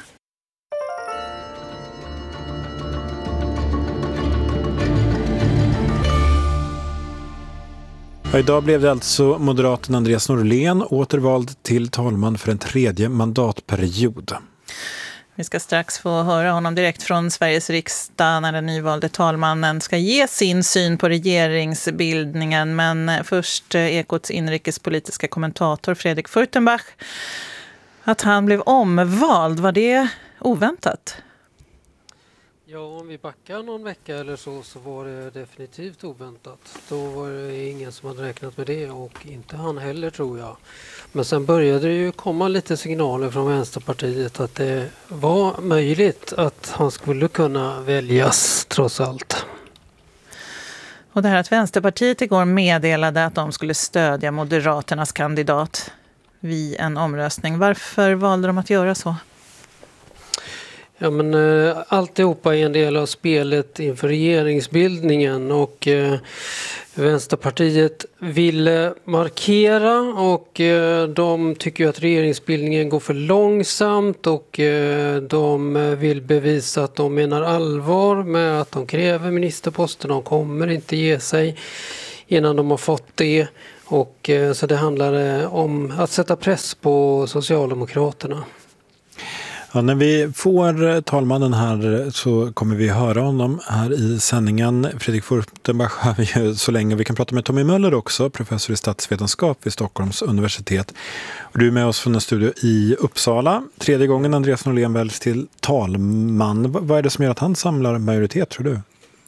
Idag blev det alltså moderaten Andreas Norlén återvald till talman för en tredje mandatperiod. Vi ska strax få höra honom direkt från Sveriges riksdag när den nyvalde talmannen ska ge sin syn på regeringsbildningen. Men först Ekots inrikespolitiska kommentator Fredrik Furtenbach. Att han blev omvald, var det oväntat? Ja, om vi backar någon vecka eller så så var det definitivt oväntat. Då var det ingen som hade räknat med det och inte han heller tror jag. Men sen började det ju komma lite signaler från Vänsterpartiet att det var möjligt att han skulle kunna väljas trots allt. Och det här att Vänsterpartiet igår meddelade att de skulle stödja Moderaternas kandidat vid en omröstning. Varför valde de att göra så? Ja, men eh, alltihopa är en del av spelet inför regeringsbildningen och eh, Vänsterpartiet ville markera och eh, de tycker att regeringsbildningen går för långsamt och eh, de vill bevisa att de menar allvar med att de kräver ministerposten. De kommer inte ge sig innan de har fått det och eh, så det handlar eh, om att sätta press på Socialdemokraterna. Ja, när vi får talmannen här så kommer vi höra honom här i sändningen. Fredrik Furtenbach har vi ju så länge. Vi kan prata med Tommy Möller också, professor i statsvetenskap vid Stockholms universitet. Och du är med oss från en studio i Uppsala. Tredje gången Andreas Norlén väljs till talman. Vad är det som gör att han samlar majoritet, tror du?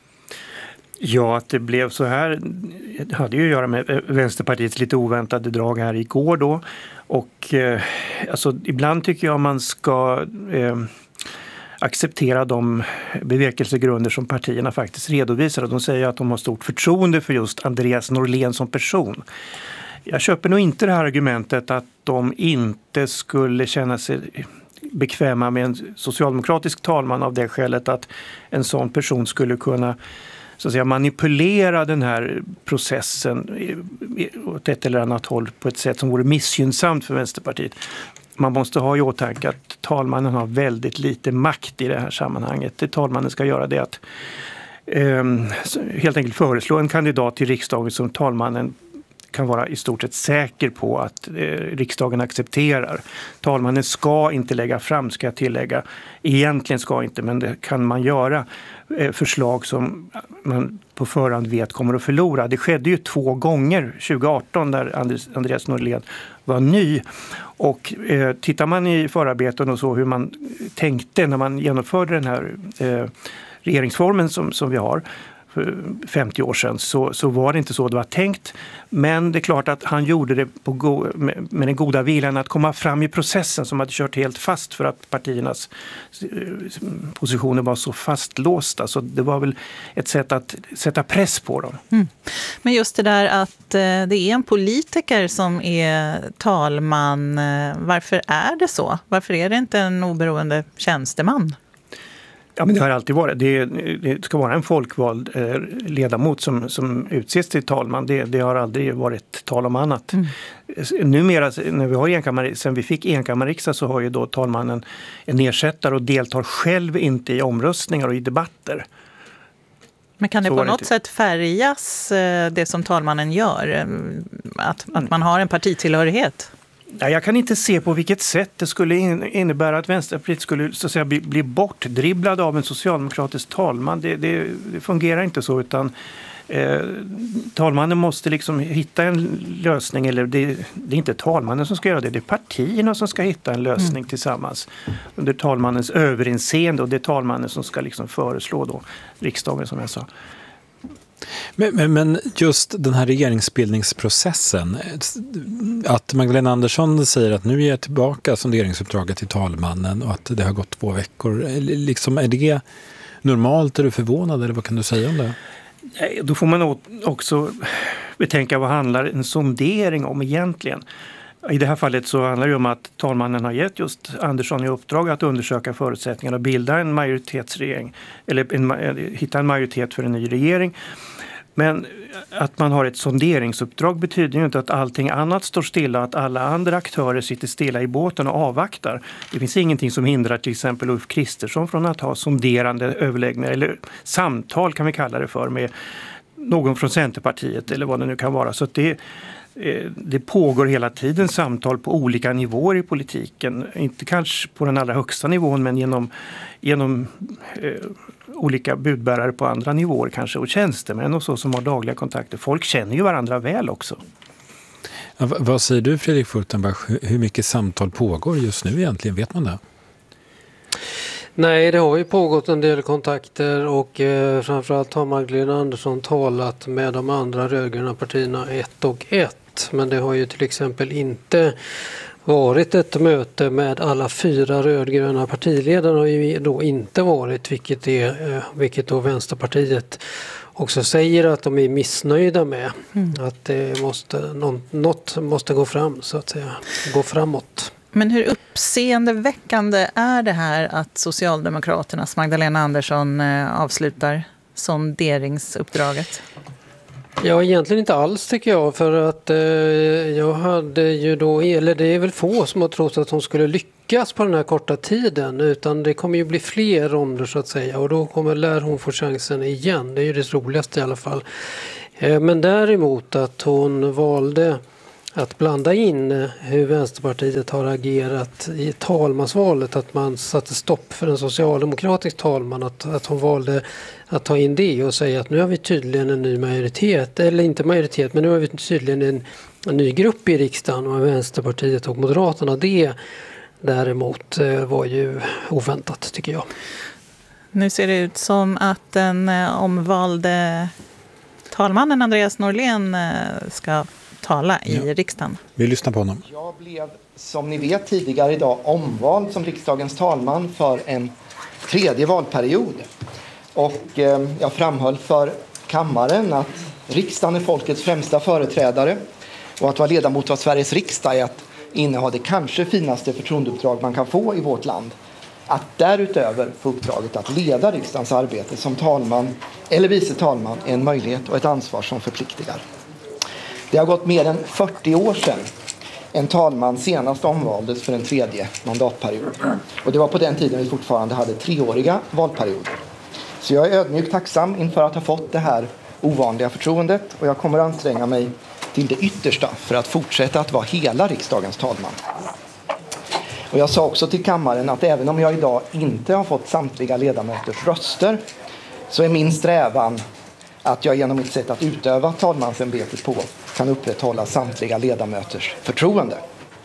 Ja, att det blev så här det hade ju att göra med Vänsterpartiets lite oväntade drag här igår då. Och eh, alltså, ibland tycker jag man ska eh, acceptera de bevekelsegrunder som partierna faktiskt redovisar. Och de säger att de har stort förtroende för just Andreas Norlén som person. Jag köper nog inte det här argumentet att de inte skulle känna sig bekväma med en socialdemokratisk talman av det skälet att en sån person skulle kunna så att säga, manipulera den här processen åt ett eller annat håll på ett sätt som vore missgynnsamt för Vänsterpartiet. Man måste ha i åtanke att talmannen har väldigt lite makt i det här sammanhanget. Det talmannen ska göra det att eh, helt enkelt föreslå en kandidat till riksdagen som talmannen kan vara i stort sett säker på att eh, riksdagen accepterar. Talmannen ska inte lägga fram, ska jag tillägga. Egentligen ska inte, men det kan man göra. Eh, förslag som man på förhand vet kommer att förlora. Det skedde ju två gånger tjugo arton där Andreas Norlén var ny. Och eh, tittar man i förarbeten och så hur man tänkte när man genomförde den här eh, regeringsformen som, som vi har för femtio år sedan så, så var det inte så det var tänkt. Men det är klart att han gjorde det på go- med, med den goda viljan att komma fram i processen som hade kört helt fast för att partiernas positioner var så fastlåsta. Så det var väl ett sätt att sätta press på dem. Mm. Men just det där att eh, det är en politiker som är talman. Eh, varför är det så? Varför är det inte en oberoende tjänsteman? Ja, men det har alltid varit. Det, det ska vara en folkvald eh, ledamot som, som utses till talman. Det, det har aldrig varit tal om annat. Mm. Numera, när vi har enkammar, sen vi fick enkammarriksdag så har ju då talmannen en ersättare och deltar själv inte i omröstningar och i debatter. Men kan det så på det något inte. sätt färgas det som talmannen gör? Att, att man har en partitillhörighet? Ja, jag kan inte se på vilket sätt det skulle innebära att Vänsterpartiet skulle så att säga, bli, bli bortdribblad av en socialdemokratisk talman. Det, det, det fungerar inte så, utan eh, talmannen måste liksom hitta en lösning. Eller det, det är inte talmannen som ska göra det, det är partierna som ska hitta en lösning mm. tillsammans under talmannens överinseende, och det är talmannen som ska liksom föreslå då riksdagen, som jag sa. Men, men, men just den här regeringsbildningsprocessen, att Magdalena Andersson säger att nu är jag tillbaka sonderingsuppdraget till talmannen och att det har gått två veckor. Liksom, är det normalt? Är du förvånad eller vad kan du säga om det? Nej, då får man också betänka vad handlar en sondering om egentligen. I det här fallet så handlar det om att talmannen har gett just Andersson i uppdrag att undersöka förutsättningarna och bilda en majoritetsregering, eller en, hitta en majoritet för en ny regering. Men att man har ett sonderingsuppdrag betyder ju inte att allting annat står stilla, att alla andra aktörer sitter stilla i båten och avvaktar. Det finns ingenting som hindrar till exempel Ulf Kristersson från att ha sonderande överläggningar, eller samtal kan vi kalla det för, med någon från Centerpartiet eller vad det nu kan vara. Så att det det pågår hela tiden samtal på olika nivåer i politiken. Inte kanske på den allra högsta nivån, men genom, genom eh, olika budbärare på andra nivåer kanske, och tjänstemän och så som har dagliga kontakter. Folk känner ju varandra väl också. Ja, vad säger du, Fredrik Furtenbach? Hur mycket samtal pågår just nu egentligen? Vet man det? Nej, det har ju pågått en del kontakter och eh, framförallt har Magdalena Andersson talat med de andra rödgröna partierna ett och ett. Men det har ju till exempel inte varit ett möte med alla fyra rödgröna partiledarna, har ju då inte varit, vilket, är, eh, vilket då Vänsterpartiet också säger att de är missnöjda med. Mm. Att det måste, något måste gå fram, så att säga, gå framåt. Men hur uppseendeväckande är det här att Socialdemokraternas Magdalena Andersson avslutar sonderingsuppdraget? Ja, egentligen inte alls tycker jag, för att eh, jag hade ju då, eller det är väl få som har trott att hon skulle lyckas på den här korta tiden, utan det kommer ju bli fler ronder så att säga, och då kommer lär hon få chansen igen. Det är ju det roligaste i alla fall. Eh, men däremot att hon valde att blanda in hur Vänsterpartiet har agerat i talmansvalet, att man satte stopp för en socialdemokratisk talman, att, att hon valde att ta in det och säga att nu har vi tydligen en ny majoritet, eller inte majoritet, men nu har vi tydligen en, en ny grupp i riksdagen med Vänsterpartiet och Moderaterna. Det däremot var ju oväntat, tycker jag. Nu ser det ut som att den omvalde talmannen Andreas Norlén ska tala i ja. riksdagen. Vi lyssnar på honom. Jag blev, som ni vet, tidigare idag omvald som riksdagens talman för en tredje valperiod. Och eh, jag framhöll för kammaren att riksdagen är folkets främsta företrädare och att vara ledamot av Sveriges riksdag är att inneha det kanske finaste förtroendeuppdrag man kan få i vårt land. Att därutöver få uppdraget att leda riksdagens arbete som talman eller vice talman är en möjlighet och ett ansvar som förpliktigar. Det har gått mer än fyrtio år sedan en talman senast omvaldes för en tredje mandatperiod. Och det var på den tiden vi fortfarande hade treåriga valperioder. Så jag är ödmjukt tacksam inför att ha fått det här ovanliga förtroendet, och jag kommer att anstränga mig till det yttersta för att fortsätta att vara hela riksdagens talman. Och jag sa också till kammaren att även om jag idag inte har fått samtliga ledamöters röster, så är min strävan att jag genom mitt sätt att utöva talmansämbetet på kan upprätthålla samtliga ledamöters förtroende.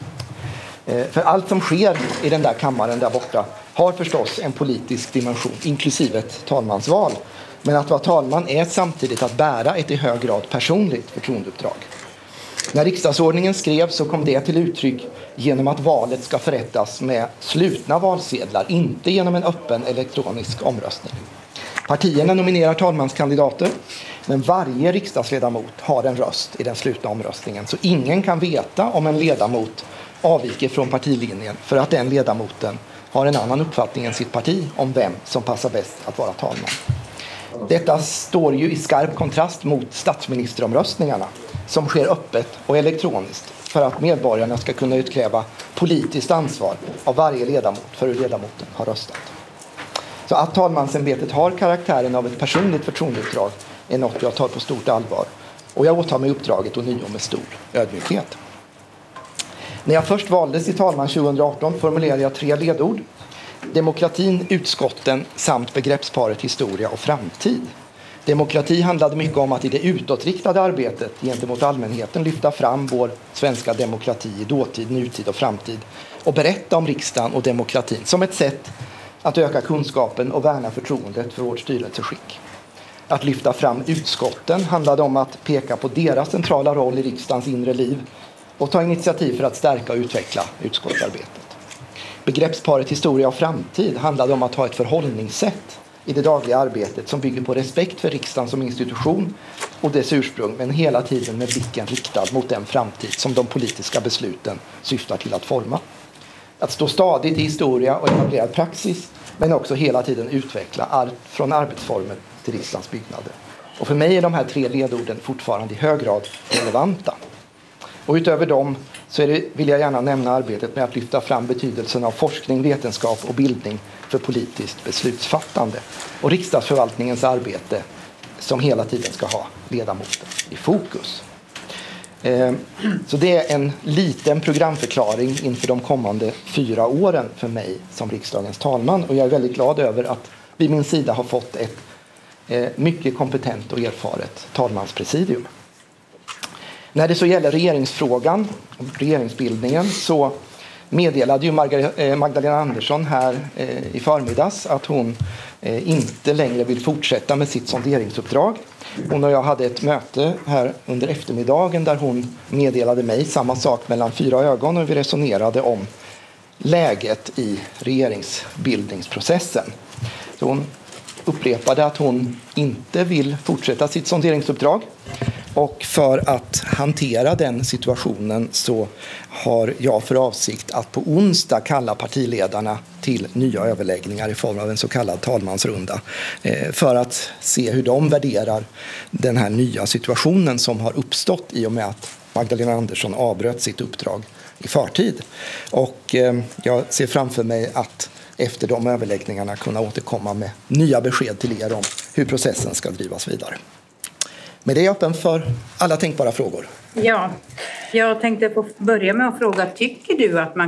För allt som sker i den där kammaren där borta har förstås en politisk dimension, inklusive ett talmansval. Men att vara talman är samtidigt att bära ett i hög grad personligt förtroendeuppdrag. När riksdagsordningen skrevs så kom det till uttryck genom att valet ska förrättas med slutna valsedlar, inte genom en öppen elektronisk omröstning. Partierna nominerar talmanskandidater, men varje riksdagsledamot har en röst i den slutna omröstningen. Så ingen kan veta om en ledamot avviker från partilinjen för att den ledamoten har en annan uppfattning än sitt parti om vem som passar bäst att vara talman. Detta står ju i skarp kontrast mot statsministeromröstningarna som sker öppet och elektroniskt för att medborgarna ska kunna utkräva politiskt ansvar av varje ledamot för hur ledamoten har röstat. Så att talmansämbetet har karaktären av ett personligt förtroendeuppdrag är något jag tar på stort allvar. Och jag åtar mig uppdraget och nio med stor ödmjukhet. När jag först valdes till talman tjugoarton formulerade jag tre ledord. Demokratin, utskotten samt begreppsparet historia och framtid. Demokrati handlade mycket om att i det utåtriktade arbetet gentemot allmänheten lyfta fram vår svenska demokrati i dåtid, nutid och framtid. Och berätta om riksdagen och demokratin som ett sätt att öka kunskapen och värna förtroendet för vårt styrelseskick. Att lyfta fram utskotten handlade om att peka på deras centrala roll i riksdagens inre liv och ta initiativ för att stärka och utveckla utskottsarbetet. Begreppsparet historia och framtid handlade om att ha ett förhållningssätt i det dagliga arbetet som bygger på respekt för riksdagen som institution och dess ursprung, men hela tiden med blicken riktad mot den framtid som de politiska besluten syftar till att forma. Att stå stadigt i historia och etablerad praxis, men också hela tiden utveckla allt från arbetsformer till riksdagens byggnader. Och för mig är de här tre ledorden fortfarande i hög grad relevanta. Och utöver dem så är det, vill jag gärna nämna arbetet med att lyfta fram betydelsen av forskning, vetenskap och bildning för politiskt beslutsfattande. Och riksdagsförvaltningens arbete som hela tiden ska ha ledamoten i fokus. Så det är en liten programförklaring inför de kommande fyra åren för mig som riksdagens talman. Och jag är väldigt glad över att vi min sida har fått ett mycket kompetent och erfaret talmanspresidium. När det så gäller regeringsfrågan och regeringsbildningen så meddelade ju Magdalena Andersson här i förmiddags att hon inte längre vill fortsätta med sitt sonderingsuppdrag. Hon och jag hade ett möte här under eftermiddagen där hon meddelade mig samma sak mellan fyra ögon och vi resonerade om läget i regeringsbildningsprocessen. Så hon upprepade att hon inte vill fortsätta sitt sonderingsuppdrag. Och för att hantera den situationen så har jag för avsikt att på onsdag kalla partiledarna till nya överläggningar i form av en så kallad talmansrunda för att se hur de värderar den här nya situationen som har uppstått i och med att Magdalena Andersson avbröt sitt uppdrag i förtid. Och jag ser framför mig att efter de överläggningarna kunna återkomma med nya besked till er om hur processen ska drivas vidare. Men det är öppen för alla tänkbara frågor. Ja, jag tänkte på börja med att fråga, tycker du att man